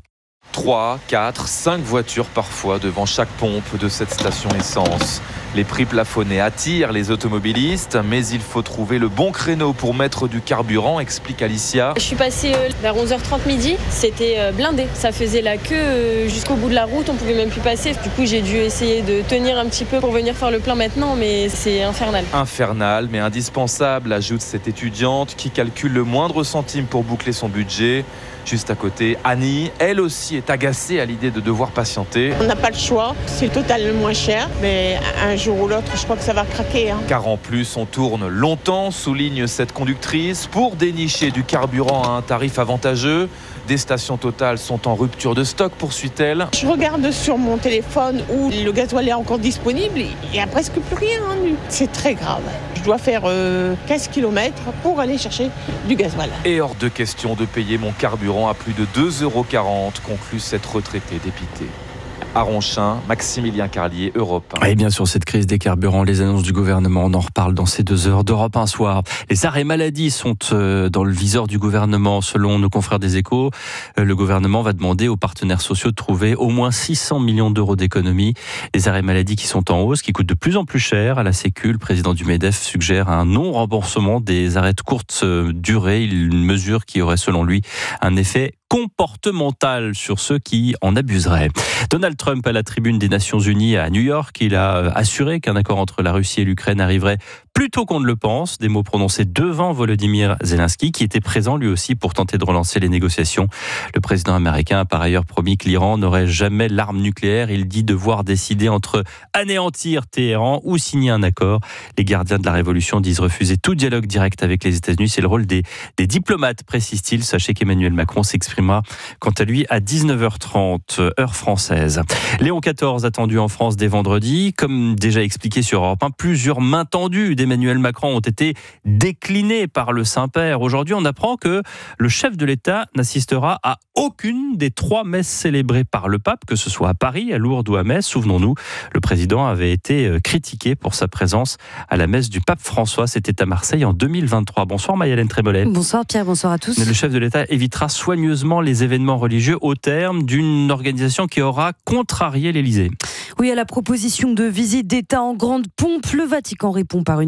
S17: 3, 4, 5 voitures parfois devant chaque pompe de cette station essence. Les prix plafonnés attirent les automobilistes, mais il faut trouver le bon créneau pour mettre du carburant, explique Alicia.
S18: Je suis passée vers 11h30 midi, c'était blindé. Ça faisait la queue jusqu'au bout de la route, on pouvait même plus passer. Du coup, j'ai dû essayer de tenir un petit peu pour venir faire le plein maintenant, mais c'est infernal.
S17: Infernal, mais indispensable, ajoute cette étudiante qui calcule le moindre centime pour boucler son budget. Juste à côté, Annie, elle aussi est agacée à l'idée de devoir patienter.
S20: On n'a pas le choix, c'est le Total le moins cher, mais un jour ou l'autre, je crois que ça va craquer.
S17: Car en plus, on tourne longtemps, souligne cette conductrice, pour dénicher du carburant à un tarif avantageux. Des stations Total sont en rupture de stock, poursuit-elle.
S20: Je regarde sur mon téléphone où le gasoil est encore disponible, il n'y a presque plus rien. C'est très grave. Je dois faire 15 km pour aller chercher du gasoil.
S17: Et hors de question de payer mon carburant à plus de 2,40 €, conclut cette retraitée dépitée. À Ronchin, Maximilien Carlier, Europe 1.
S26: Et bien sûr, cette crise des carburants, les annonces du gouvernement, on en reparle dans ces 2 heures d'Europe 1 soir. Les arrêts maladie sont dans le viseur du gouvernement. Selon nos confrères des Échos, le gouvernement va demander aux partenaires sociaux de trouver au moins 600 millions d'euros d'économies. Les arrêts maladie qui sont en hausse, qui coûtent de plus en plus cher à la Sécu. Le président du MEDEF suggère un non-remboursement des arrêts de courte durée, une mesure qui aurait selon lui un effet comportemental sur ceux qui en abuseraient. Donald Trump à la tribune des Nations Unies à New York, il a assuré qu'un accord entre la Russie et l'Ukraine arriverait plus tôt qu'on ne le pense. Des mots prononcés devant Volodymyr Zelensky, qui était présent lui aussi pour tenter de relancer les négociations. Le président américain a par ailleurs promis que l'Iran n'aurait jamais l'arme nucléaire. Il dit devoir décider entre anéantir Téhéran ou signer un accord. Les gardiens de la révolution disent refuser tout dialogue direct avec les États-Unis. C'est le rôle des diplomates, précise-t-il. Sachez qu'Emmanuel Macron s'exprimera quant à lui à 19h30, heure française. Léon XIV attendu en France dès vendredi. Comme déjà expliqué sur Europe 1, plusieurs mains tendues d'Emmanuel Macron ont été déclinées par le Saint-Père. Aujourd'hui, on apprend que le chef de l'État n'assistera à aucune des 3 messes célébrées par le pape, que ce soit à Paris, à Lourdes ou à Metz. Souvenons-nous, le président avait été critiqué pour sa présence à la messe du pape François. C'était à Marseille en 2023. Bonsoir Maï-Hélène Trémolet.
S22: Bonsoir Pierre, bonsoir à tous.
S26: Le chef de l'État évitera soigneusement les événements religieux au terme d'une organisation qui aura contrarié l'Élysée.
S22: Oui, à la proposition de visite d'État en grande pompe, le Vatican répond par une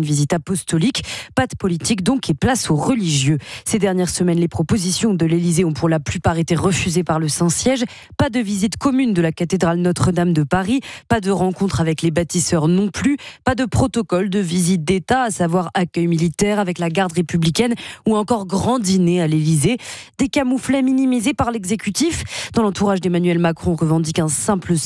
S3: une visite apostolique. Pas de politique donc et place aux religieux. Ces dernières semaines, les propositions de l'Élysée ont pour la plupart été refusées par le Saint-Siège. Pas de visite commune de la cathédrale Notre-Dame de Paris, pas de rencontre avec les bâtisseurs non plus, pas de protocole de visite d'État, à savoir accueil militaire avec la garde républicaine ou encore grand dîner à l'Élysée. Des camouflets minimisés par l'exécutif. Dans l'entourage d'Emmanuel Macron, on revendique une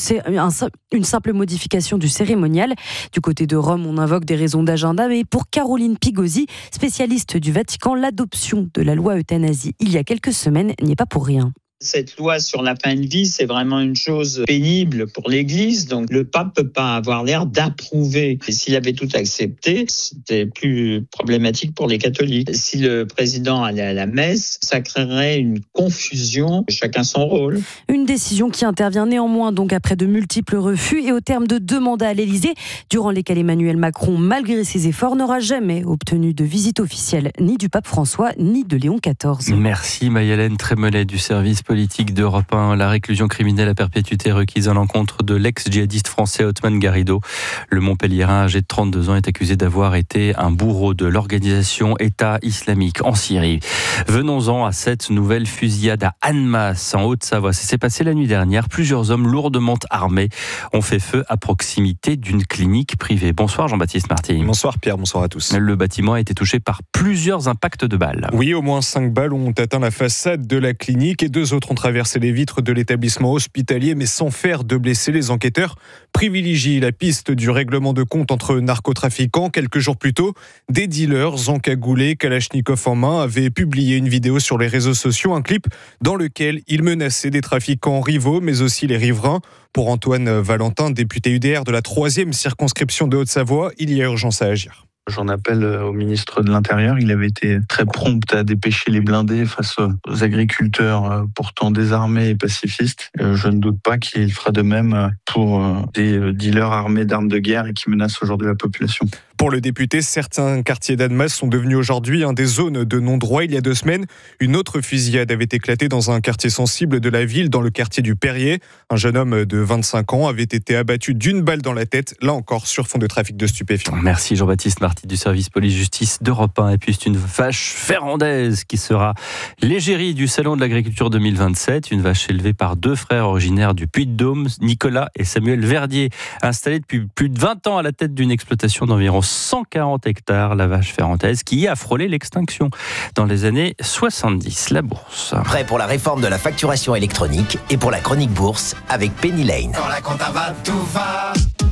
S3: simple modification du cérémonial. Du côté de Rome, on invoque des raisons d'agenda, mais pour Caroline Pigozzi, spécialiste du Vatican, l'adoption de la loi euthanasie il y a quelques semaines n'y est pas pour rien.
S4: Cette loi sur la fin de vie, c'est vraiment une chose pénible pour l'Église. Donc, le pape peut pas avoir l'air d'approuver. Et s'il avait tout accepté, c'était plus problématique pour les catholiques. Si le président allait à la messe, ça créerait une confusion. Chacun son rôle.
S3: Une décision qui intervient néanmoins donc après de multiples refus et au terme de 2 mandats à l'Élysée, durant lesquels Emmanuel Macron, malgré ses efforts, n'aura jamais obtenu de visite officielle ni du pape François ni de Léon XIV.
S26: Merci Maï-Hélène Trémollet du service politique d'Europe 1. La réclusion criminelle à perpétuité requise à l'encontre de l'ex-djihadiste français Othman Garrido. Le Montpelliérain, âgé de 32 ans, est accusé d'avoir été un bourreau de l'organisation État islamique en Syrie. Venons-en à cette nouvelle fusillade à Annemasse, en Haute-Savoie. Ça s'est passé la nuit dernière. Plusieurs hommes lourdement armés ont fait feu à proximité d'une clinique privée. Bonsoir Jean-Baptiste Marty.
S6: Bonsoir Pierre, bonsoir à tous.
S26: Le bâtiment a été touché par plusieurs impacts de balles.
S6: Oui, au moins 5 balles ont atteint la façade de la clinique et 2 autres ont traversé les vitres de l'établissement hospitalier, mais sans faire de blessés. Les enquêteurs privilégient la piste du règlement de compte entre narcotrafiquants. Quelques jours plus tôt, des dealers encagoulés, Kalachnikov en main, avaient publié une vidéo sur les réseaux sociaux, un clip dans lequel ils menaçaient des trafiquants rivaux, mais aussi les riverains. Pour Antoine Valentin, député UDR de la 3e circonscription de Haute-Savoie, il y a urgence à agir.
S16: J'en appelle au ministre de l'Intérieur. Il avait été très prompt à dépêcher les blindés face aux agriculteurs pourtant désarmés et pacifistes. Je ne doute pas qu'il fera de même pour des dealers armés d'armes de guerre et qui menacent aujourd'hui la population.
S6: Pour le député, certains quartiers d'Annemasse sont devenus aujourd'hui des zones de non-droit. Il y a 2 semaines, une autre fusillade avait éclaté dans un quartier sensible de la ville, dans le quartier du Perrier. Un jeune homme de 25 ans avait été abattu d'une balle dans la tête, là encore sur fond de trafic de stupéfiants.
S26: Merci Jean-Baptiste Marty du service police-justice d'Europe 1. Et puis c'est une vache ferrandaise qui sera l'égérie du Salon de l'Agriculture 2027. Une vache élevée par 2 frères originaires du Puy-de-Dôme, Nicolas et Samuel Verdier, installés depuis plus de 20 ans à la tête d'une exploitation d'environ 140 hectares, la vache ferrandaise qui a frôlé l'extinction dans les années 70. La bourse.
S22: Prêt pour la réforme de la facturation électronique et pour la chronique bourse avec Penny Lane.
S24: Quand la compta va, tout va.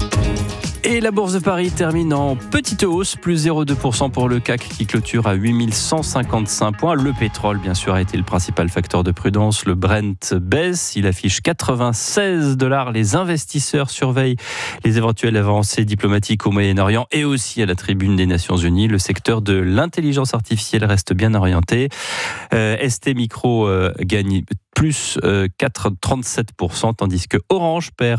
S26: Et la bourse de Paris termine en petite hausse, plus 0,2% pour le CAC qui clôture à 8155 points. Le pétrole, bien sûr, a été le principal facteur de prudence. Le Brent baisse, il affiche $96. Les investisseurs surveillent les éventuelles avancées diplomatiques au Moyen-Orient et aussi à la tribune des Nations Unies. Le secteur de l'intelligence artificielle reste bien orienté. ST Micro gagne plus 4,37%, tandis que Orange perd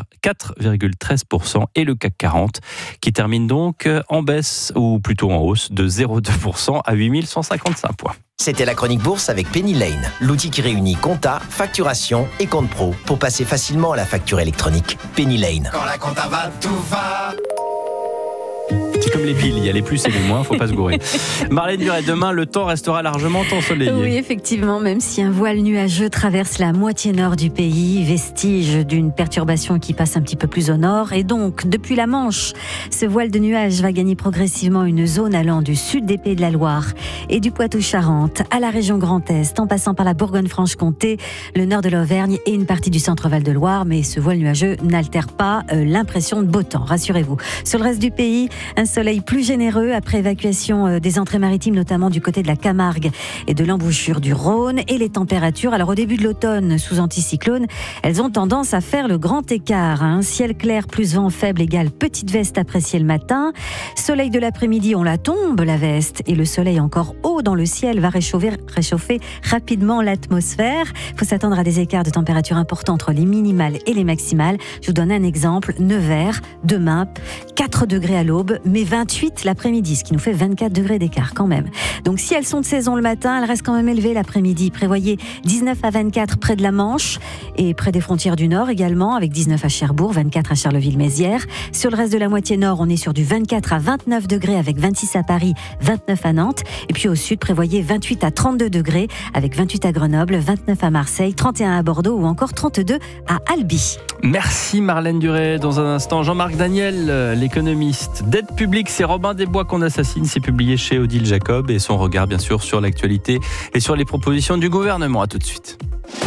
S26: 4,13% et le CAC 40 qui termine donc en baisse, ou plutôt en hausse, de 0,2% à 8155 points.
S22: C'était la chronique bourse avec Penny Lane, l'outil qui réunit compta, facturation et compte pro pour passer facilement à la facture électronique. Penny Lane.
S24: Quand la compta va, tout va.
S26: C'est comme les piles, il y a les plus et les moins, faut pas se gourer. Marlène Duret, demain, le temps restera largement ensoleillé.
S27: Oui, effectivement, même si un voile nuageux traverse la moitié nord du pays, vestige d'une perturbation qui passe un petit peu plus au nord. Et donc, depuis la Manche, ce voile de nuages va gagner progressivement une zone allant du sud des Pays de la Loire et du Poitou-Charentes à la région Grand Est, en passant par la Bourgogne-Franche-Comté, le nord de l'Auvergne et une partie du centre-Val de Loire. Mais ce voile nuageux n'altère pas l'impression de beau temps, rassurez-vous. Sur le reste du pays, un soleil plus généreux après évacuation des entrées maritimes, notamment du côté de la Camargue et de l'embouchure du Rhône. Et les températures, alors au début de l'automne, sous anticyclone, elles ont tendance à faire le grand écart. Ciel clair plus vent faible égale petite veste appréciée le matin. Soleil de l'après-midi, on la tombe la veste. Et le soleil encore haut dans le ciel va réchauffer rapidement l'atmosphère. Il faut s'attendre à des écarts de température importants entre les minimales et les maximales. Je vous donne un exemple. Nevers, demain, 4 degrés à l'aube, mais 28 l'après-midi, ce qui nous fait 24 degrés d'écart quand même. Donc si elles sont de saison le matin, elles restent quand même élevées l'après-midi. Prévoyez 19 à 24 près de la Manche et près des frontières du Nord également, avec 19 à Cherbourg, 24 à Charleville-Mézières. Sur le reste de la moitié nord, on est sur du 24 à 29 degrés avec 26 à Paris, 29 à Nantes. Et puis au sud, prévoyez 28 à 32 degrés avec 28 à Grenoble, 29 à Marseille, 31 à Bordeaux ou encore 32 à Albi.
S26: Merci Marlène Duré. Dans un instant, Jean-Marc Daniel, l'économiste. Dette publique, c'est Robin des Bois qu'on assassine. C'est publié chez Odile Jacob et son regard bien sûr sur l'actualité et sur les propositions du gouvernement. À tout de suite.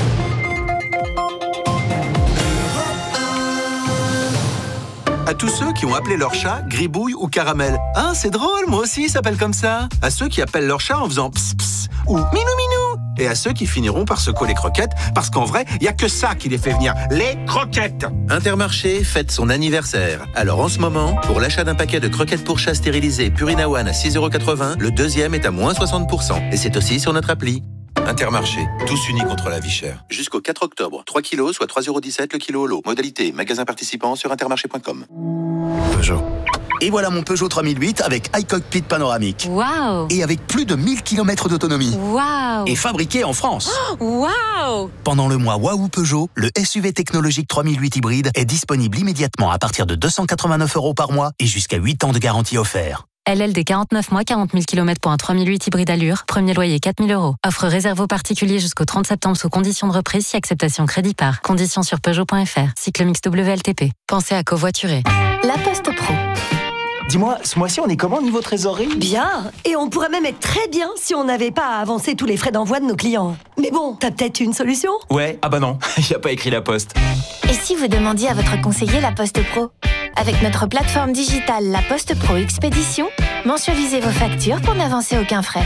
S1: À tous ceux qui ont appelé leur chat Gribouille ou Caramel. Hein, c'est drôle, moi aussi, il s'appelle comme ça. À ceux qui appellent leur chat en faisant pss pss ou minou minou. Et à ceux qui finiront par secouer les croquettes, parce qu'en vrai, il n'y a que ça qui les fait venir, les croquettes. Intermarché fête son anniversaire. Alors en ce moment, pour l'achat d'un paquet de croquettes pour chat stérilisées Purina One à 6,80 €, le deuxième est à moins 60%. Et c'est aussi sur notre appli. Intermarché, tous unis contre la vie chère. Jusqu'au 4 octobre, 3 kilos, soit 3,17 € le kilo au lot. Modalité, magasin participant sur intermarché.com.
S8: Peugeot. Et voilà mon Peugeot 3008 avec iCockpit panoramique.
S27: Waouh!
S8: Et avec plus de 1000 km d'autonomie.
S27: Waouh!
S8: Et fabriqué en France.
S27: Waouh!
S8: Pendant le mois Waouh Peugeot, le SUV technologique 3008 hybride est disponible immédiatement à partir de 289 € par mois et jusqu'à 8 ans de garantie offert.
S15: LLD 49 mois, 40 000 km pour un 3008 hybride Allure. Premier loyer 4 000 €. Offre réservée aux particuliers jusqu'au 30 septembre sous conditions de reprise si acceptation crédit par. Conditions sur Peugeot.fr. Cycle mix WLTP. Pensez à covoiturer.
S19: La Poste Pro.
S21: Dis-moi, ce mois-ci, on est comment niveau trésorerie ?
S19: Bien. Et on pourrait même être très bien si on n'avait pas à avancer tous les frais d'envoi de nos clients. Mais bon, t'as peut-être une solution ?
S21: Ouais, ah bah non, il n'y a pas écrit La Poste.
S19: Et si vous demandiez à votre conseiller La Poste Pro ? Avec notre plateforme digitale La Poste Pro Expédition, mensualisez vos factures pour n'avancer aucun frais.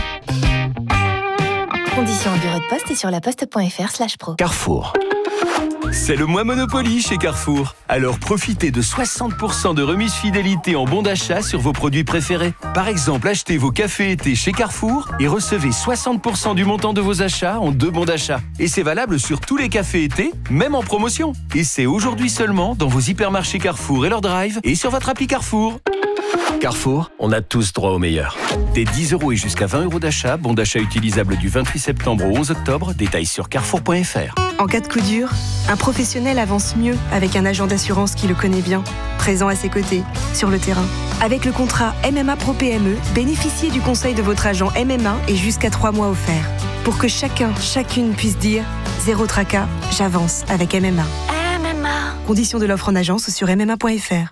S19: Conditions au bureau de poste et sur laposte.fr/pro.
S8: Carrefour.
S7: C'est le mois Monopoly chez Carrefour. Alors profitez de 60% de remise fidélité en bons d'achat sur vos produits préférés. Par exemple, achetez vos cafés été chez Carrefour et recevez 60% du montant de vos achats en 2 bons d'achat. Et c'est valable sur tous les cafés été, même en promotion. Et c'est aujourd'hui seulement dans vos hypermarchés Carrefour et leur drive et sur votre appli Carrefour.
S23: Carrefour, on a tous droit au meilleur.
S7: Des 10 € et jusqu'à 20 € d'achat, bon d'achat utilisable du 28 septembre au 11 octobre, détails sur carrefour.fr.
S25: En cas de coup dur, un professionnel avance mieux avec un agent d'assurance qui le connaît bien, présent à ses côtés, sur le terrain. Avec le contrat MMA Pro PME, bénéficiez du conseil de votre agent MMA et jusqu'à 3 mois offerts. Pour que chacune puisse dire « Zéro tracas, j'avance avec MMA ». Conditions de l'offre en agence sur MMA.fr.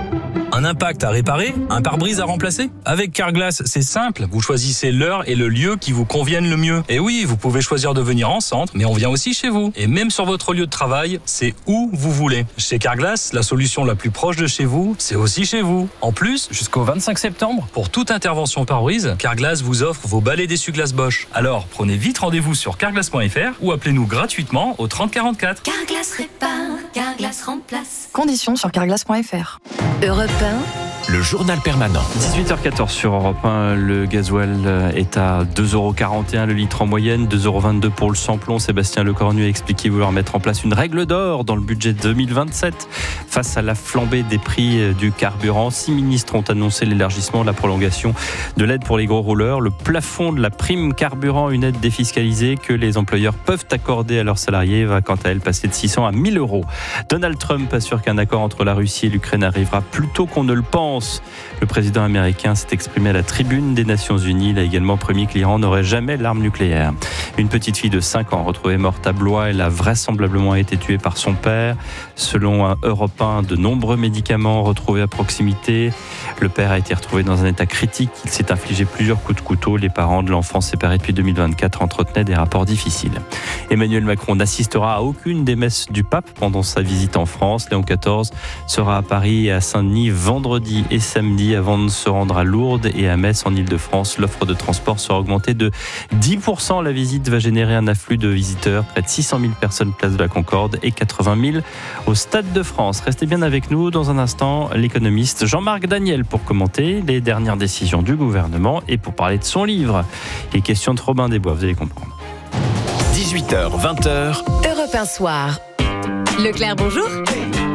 S28: Un impact à réparer, un pare-brise à remplacer? Avec Carglass, c'est simple. Vous choisissez l'heure et le lieu qui vous conviennent le mieux. Et oui, vous pouvez choisir de venir en centre, mais on vient aussi chez vous. Et même sur votre lieu de travail, c'est où vous voulez. Chez Carglass, la solution la plus proche de chez vous, c'est aussi chez vous. En plus, jusqu'au 25 septembre, pour toute intervention pare-brise, Carglass vous offre vos balais d'essuie-glace Bosch. Alors, prenez vite rendez-vous sur carglass.fr ou appelez-nous gratuitement au 30 44.
S19: Carglass répare, Carglass remplace.
S15: Conditions sur carglass.fr.
S19: Europe 1.
S29: Le journal permanent.
S26: 18h14 sur Europe 1, le gasoil est à 2,41 € le litre en moyenne, 2,22 € pour le samplon. Sébastien Lecornu a expliqué vouloir mettre en place une règle d'or dans le budget 2027 face à la flambée des prix du carburant. 6 ministres ont annoncé l'élargissement de la prolongation de l'aide pour les gros rouleurs, le plafond de la prime carburant, une aide défiscalisée que les employeurs peuvent accorder à leurs salariés, va quant à elle passer de 600 à 1 000 €. Donald Trump assure qu'un accord entre la Russie et l'Ukraine arrivera plus tôt qu'on ne le pense. Le président américain s'est exprimé à la tribune des Nations Unies. Il a également promis que l'Iran n'aurait jamais l'arme nucléaire. Une petite fille de 5 ans retrouvée morte à Blois. Elle a vraisemblablement été tuée par son père. Selon un Europe 1, de nombreux médicaments retrouvés à proximité. Le père a été retrouvé dans un état critique. Il s'est infligé plusieurs coups de couteau. Les parents de l'enfant séparé depuis 2024 entretenaient des rapports difficiles. Emmanuel Macron n'assistera à aucune des messes du pape pendant sa visite en France. Léon XIV sera à Paris et à Saint-Denis vendredi et samedi avant de se rendre à Lourdes et à Metz en Ile-de-France. L'offre de transport sera augmentée de 10%. La visite va générer un afflux de visiteurs, près de 600 000 personnes place de la Concorde et 80 000 au Stade de France. Restez bien avec nous. Dans un instant, l'économiste Jean-Marc Daniel pour commenter les dernières décisions du gouvernement et pour parler de son livre. Les questions de Robin des Bois, vous allez comprendre.
S29: 18h, 20h.
S19: Europe 1 soir. Leclerc, bonjour.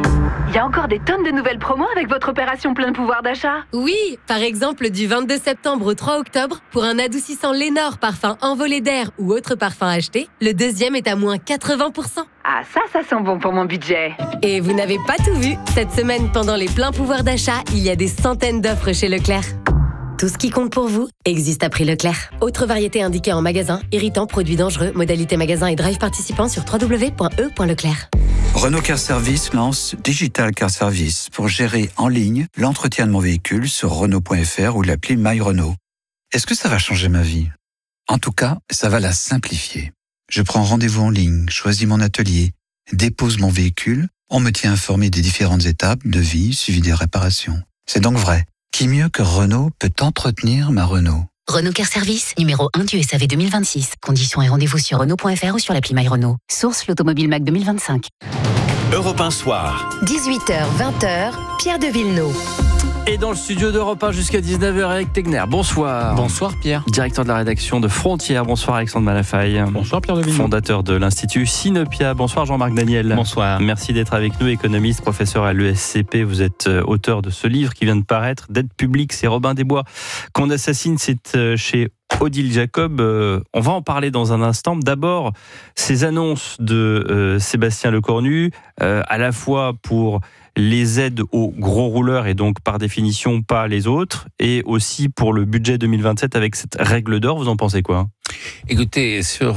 S2: Il y a encore des tonnes de nouvelles promos avec votre opération plein de pouvoir d'achat.
S5: Oui, par exemple du 22 septembre au 3 octobre, pour un adoucissant Lénore parfum envolé d'air ou autre parfum acheté, le deuxième est à moins 80%.
S2: Ah ça sent bon pour mon budget.
S5: Et vous n'avez pas tout vu. Cette semaine, pendant les pleins pouvoirs d'achat, il y a des centaines d'offres chez Leclerc. Tout ce qui compte pour vous existe à prix Leclerc. Autre variété indiquée en magasin, irritant, produits dangereux, modalité magasin et drive participant sur www.e.leclerc.
S9: Renault Car Service lance Digital Car Service pour gérer en ligne l'entretien de mon véhicule sur Renault.fr ou l'appli My Renault. Est-ce que ça va changer ma vie ? En tout cas, ça va la simplifier. Je prends rendez-vous en ligne, choisis mon atelier, dépose mon véhicule, on me tient informé des différentes étapes de vie suivi des réparations. C'est donc vrai. Qui mieux que Renault peut entretenir ma Renault ?
S10: Renault Car Service, numéro 1 du SAV 2026. Conditions et rendez-vous sur Renault.fr ou sur l'appli My Renault. Source l'Automobile Mac 2025.
S23: Europe 1 Soir.
S10: 18h, 20h, Pierre de Villeneuve.
S26: Et dans le studio d'Europe 1 jusqu'à 19h, Eric Tegner. Bonsoir.
S11: Bonsoir Pierre.
S26: Directeur de la rédaction de Frontières. Bonsoir Alexandre Malafaille.
S11: Bonsoir Pierre de Villeneuve.
S26: Fondateur de l'Institut Sinopia. Bonsoir Jean-Marc Daniel.
S11: Bonsoir.
S26: Merci d'être avec nous, économiste, professeur à l'ESCP. Vous êtes auteur de ce livre qui vient de paraître, Dette publique, c'est Robin des Bois qu'on assassine. C'est chez Odile Jacob. On va en parler dans un instant. D'abord, ces annonces de Sébastien Lecornu, à la fois pour les aides aux gros rouleurs et donc par définition pas les autres, et aussi pour le budget 2027 avec cette règle d'or. Vous en pensez quoi ?
S12: Écoutez, sur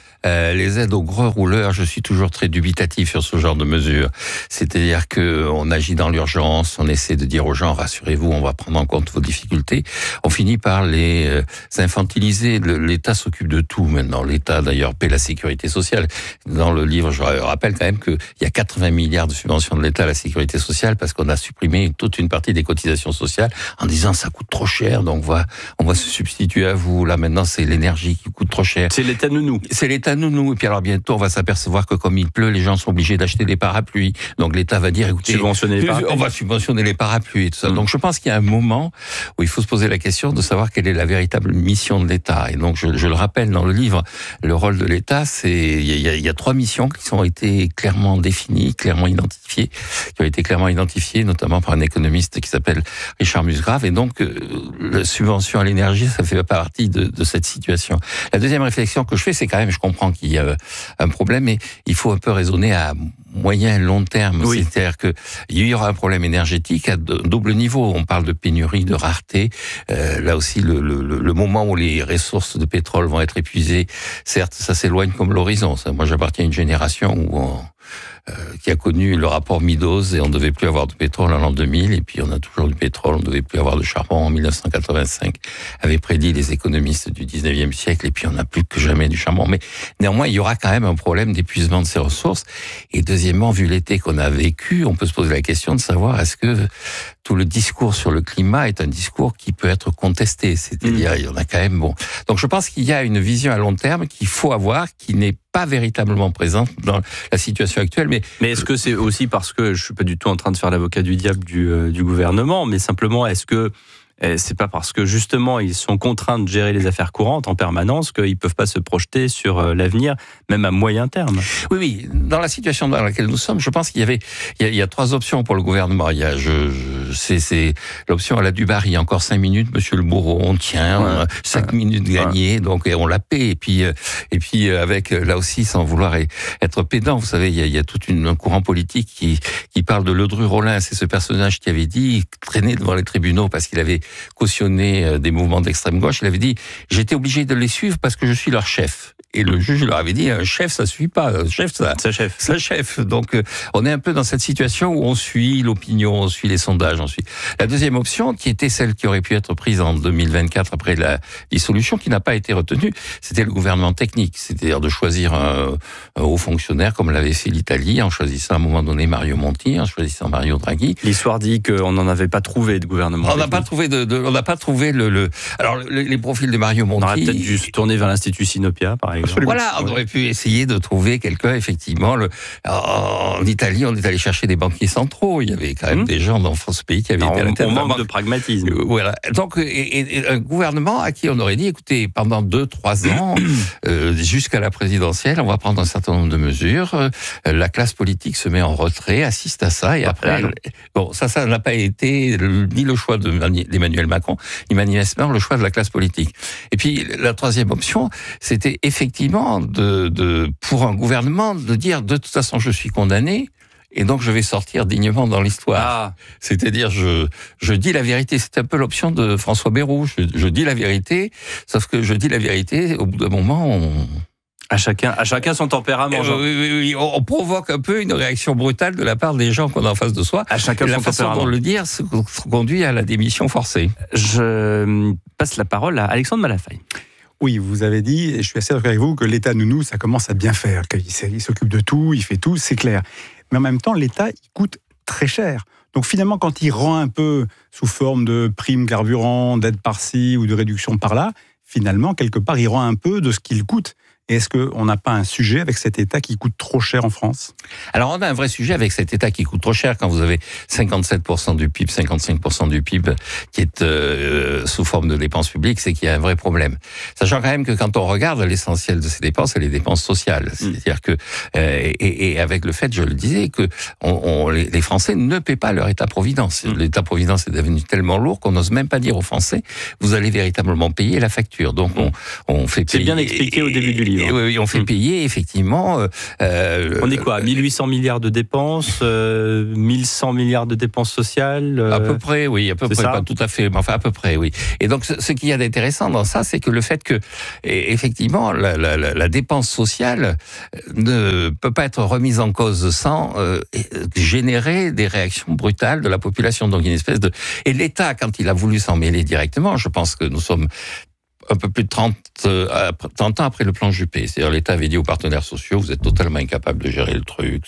S12: les aides aux gros rouleurs, je suis toujours très dubitatif sur ce genre de mesures. C'est-à-dire qu'on agit dans l'urgence, on essaie de dire aux gens, rassurez-vous, on va prendre en compte vos difficultés. On finit par les infantiliser. L'État s'occupe de tout maintenant. L'État, d'ailleurs, paie la sécurité sociale. Dans le livre, je rappelle quand même qu'il y a 80 milliards de subventions de l'État à la sécurité sociale parce qu'on a supprimé toute une partie des cotisations sociales en disant ça coûte trop cher, donc on va se substituer à vous. Là, maintenant, c'est l'énergie qui coûte trop cher.
S26: C'est l'État nounou.
S12: C'est l'État nounou. Et puis alors bientôt, on va s'apercevoir que comme il pleut, les gens sont obligés d'acheter des parapluies. Donc l'État va dire, écoutez, on va subventionner les parapluies et tout ça. Donc je pense qu'il y a un moment où il faut se poser la question de savoir quelle est la véritable mission de l'État. Et donc je le rappelle dans le livre, le rôle de l'État, c'est il y a 3 missions qui ont été clairement définies, clairement identifiées, notamment par un économiste qui s'appelle Richard Musgrave. Et donc la subvention à l'énergie, ça fait partie de cette situation. La deuxième réflexion que je fais, c'est quand même, je comprends qu'il y a un problème, mais il faut un peu raisonner à moyen et long terme. Oui. C'est-à-dire qu'il y aura un problème énergétique à double niveau. On parle de pénurie, de rareté. Là aussi, le moment où les ressources de pétrole vont être épuisées, certes, ça s'éloigne comme l'horizon. Moi, j'appartiens à une génération qui a connu le rapport Meadows et on ne devait plus avoir de pétrole en l'an 2000 et puis on a toujours du pétrole, on ne devait plus avoir de charbon en 1985, avait prédit les économistes du 19e siècle et puis on n'a plus que jamais du charbon. Mais néanmoins, il y aura quand même un problème d'épuisement de ces ressources. Et deuxièmement, vu l'été qu'on a vécu, on peut se poser la question de savoir est-ce que tout le discours sur le climat est un discours qui peut être contesté. C'est-à-dire, il y en a quand même Donc je pense qu'il y a une vision à long terme qu'il faut avoir, qui n'est pas véritablement présente dans la situation actuelle.
S26: Mais est-ce que c'est aussi parce que je suis pas du tout en train de faire l'avocat du diable du gouvernement, mais simplement est-ce que c'est pas parce que justement ils sont contraints de gérer les affaires courantes en permanence qu'ils peuvent pas se projeter sur l'avenir, même à moyen terme?
S12: Oui. Dans la situation dans laquelle nous sommes, je pense qu'il y a 3 options pour le gouvernement. C'est l'option à la Dubarry. Encore 5 minutes, monsieur le bourreau, on tient 5 minutes gagnées, donc et on la paie. Et puis avec là aussi, sans vouloir être pédant, vous savez, il y a tout un courant politique qui parle de Ledru-Rollin. C'est ce personnage qui avait dit traîner devant les tribunaux parce qu'il avait cautionné des mouvements d'extrême gauche. Il avait dit « J'étais obligé de les suivre parce que je suis leur chef ». Et le juge leur avait dit, un chef, ça suffit pas. Un chef, ça chef. Donc, on est un peu dans cette situation où on suit l'opinion, on suit les sondages, on suit. La deuxième option, qui était celle qui aurait pu être prise en 2024 après la dissolution, qui n'a pas été retenue, c'était le gouvernement technique. C'est-à-dire de choisir un haut fonctionnaire, comme l'avait fait l'Italie, en choisissant à un moment donné Mario Monti, en choisissant Mario Draghi.
S26: L'histoire dit qu'on n'en avait pas trouvé de gouvernement.
S12: On n'a pas trouvé alors, les profils de Mario Monti.
S26: On aurait peut-être dû se tourner vers l'Institut Sinopia, par exemple.
S12: Voilà, on aurait pu essayer de trouver quelqu'un, effectivement. En Italie, on est allé chercher des banquiers centraux. Il y avait quand même des gens dans ce pays qui avait été à la tête
S26: de la banque. De pragmatisme.
S12: Voilà. Donc, et un gouvernement à qui on aurait dit, écoutez, pendant 2-3 ans, jusqu'à la présidentielle, on va prendre un certain nombre de mesures. La classe politique se met en retrait, assiste à ça, et après, ça n'a pas été ni le choix d'Emmanuel Macron, ni manifestement le choix de la classe politique. Et puis, la troisième option, c'était effectivement pour un gouvernement de dire, de toute façon, je suis condamné, et donc je vais sortir dignement dans l'histoire. C'est-à-dire, je dis la vérité. C'est un peu l'option de François Bayrou. Je dis la vérité, sauf que je dis la vérité, au bout d'un moment,
S26: À chacun son tempérament.
S12: Oui, on provoque un peu une réaction brutale de la part des gens qu'on a en face de soi.
S26: À chacun
S12: son
S26: tempérament.
S12: La façon dont le dire se conduit à la démission forcée.
S26: Je passe la parole à Alexandre Malafaille.
S3: Oui, vous avez dit, et je suis assez d'accord avec vous, que l'État nounou, ça commence à bien faire, qu'il s'occupe de tout, il fait tout, c'est clair. Mais en même temps, l'État, il coûte très cher. Donc finalement, quand il rend un peu sous forme de primes carburant, d'aide par-ci ou de réduction par-là, finalement, quelque part, il rend un peu de ce qu'il coûte. Et est-ce qu'on n'a pas un sujet avec cet État qui coûte trop cher en France ?
S12: Alors, on a un vrai sujet avec cet État qui coûte trop cher quand vous avez 57% du PIB, 55% du PIB qui est sous forme de dépenses publiques, c'est qu'il y a un vrai problème. Sachant quand même que quand on regarde l'essentiel de ces dépenses, c'est les dépenses sociales. C'est-à-dire que, et avec le fait, je le disais, que les Français ne paient pas leur État-providence. L'État-providence est devenu tellement lourd qu'on n'ose même pas dire aux Français, vous allez véritablement payer la facture. Donc, on fait payer.
S26: C'est bien expliqué au début du livre.
S12: Oui, on fait payer, effectivement.
S26: On est quoi, 1800 milliards de dépenses, 1100 milliards de dépenses sociales
S12: À peu près, oui, à peu près, pas tout à fait, mais enfin à peu près, oui. Et donc, ce qu'il y a d'intéressant dans ça, c'est que le fait que, effectivement, la dépense sociale ne peut pas être remise en cause sans générer des réactions brutales de la population. Donc, une espèce de... Et l'État, quand il a voulu s'en mêler directement, je pense que nous sommes un peu plus de 30 ans après le plan Juppé. C'est-à-dire l'État avait dit aux partenaires sociaux, vous êtes totalement incapables de gérer le truc,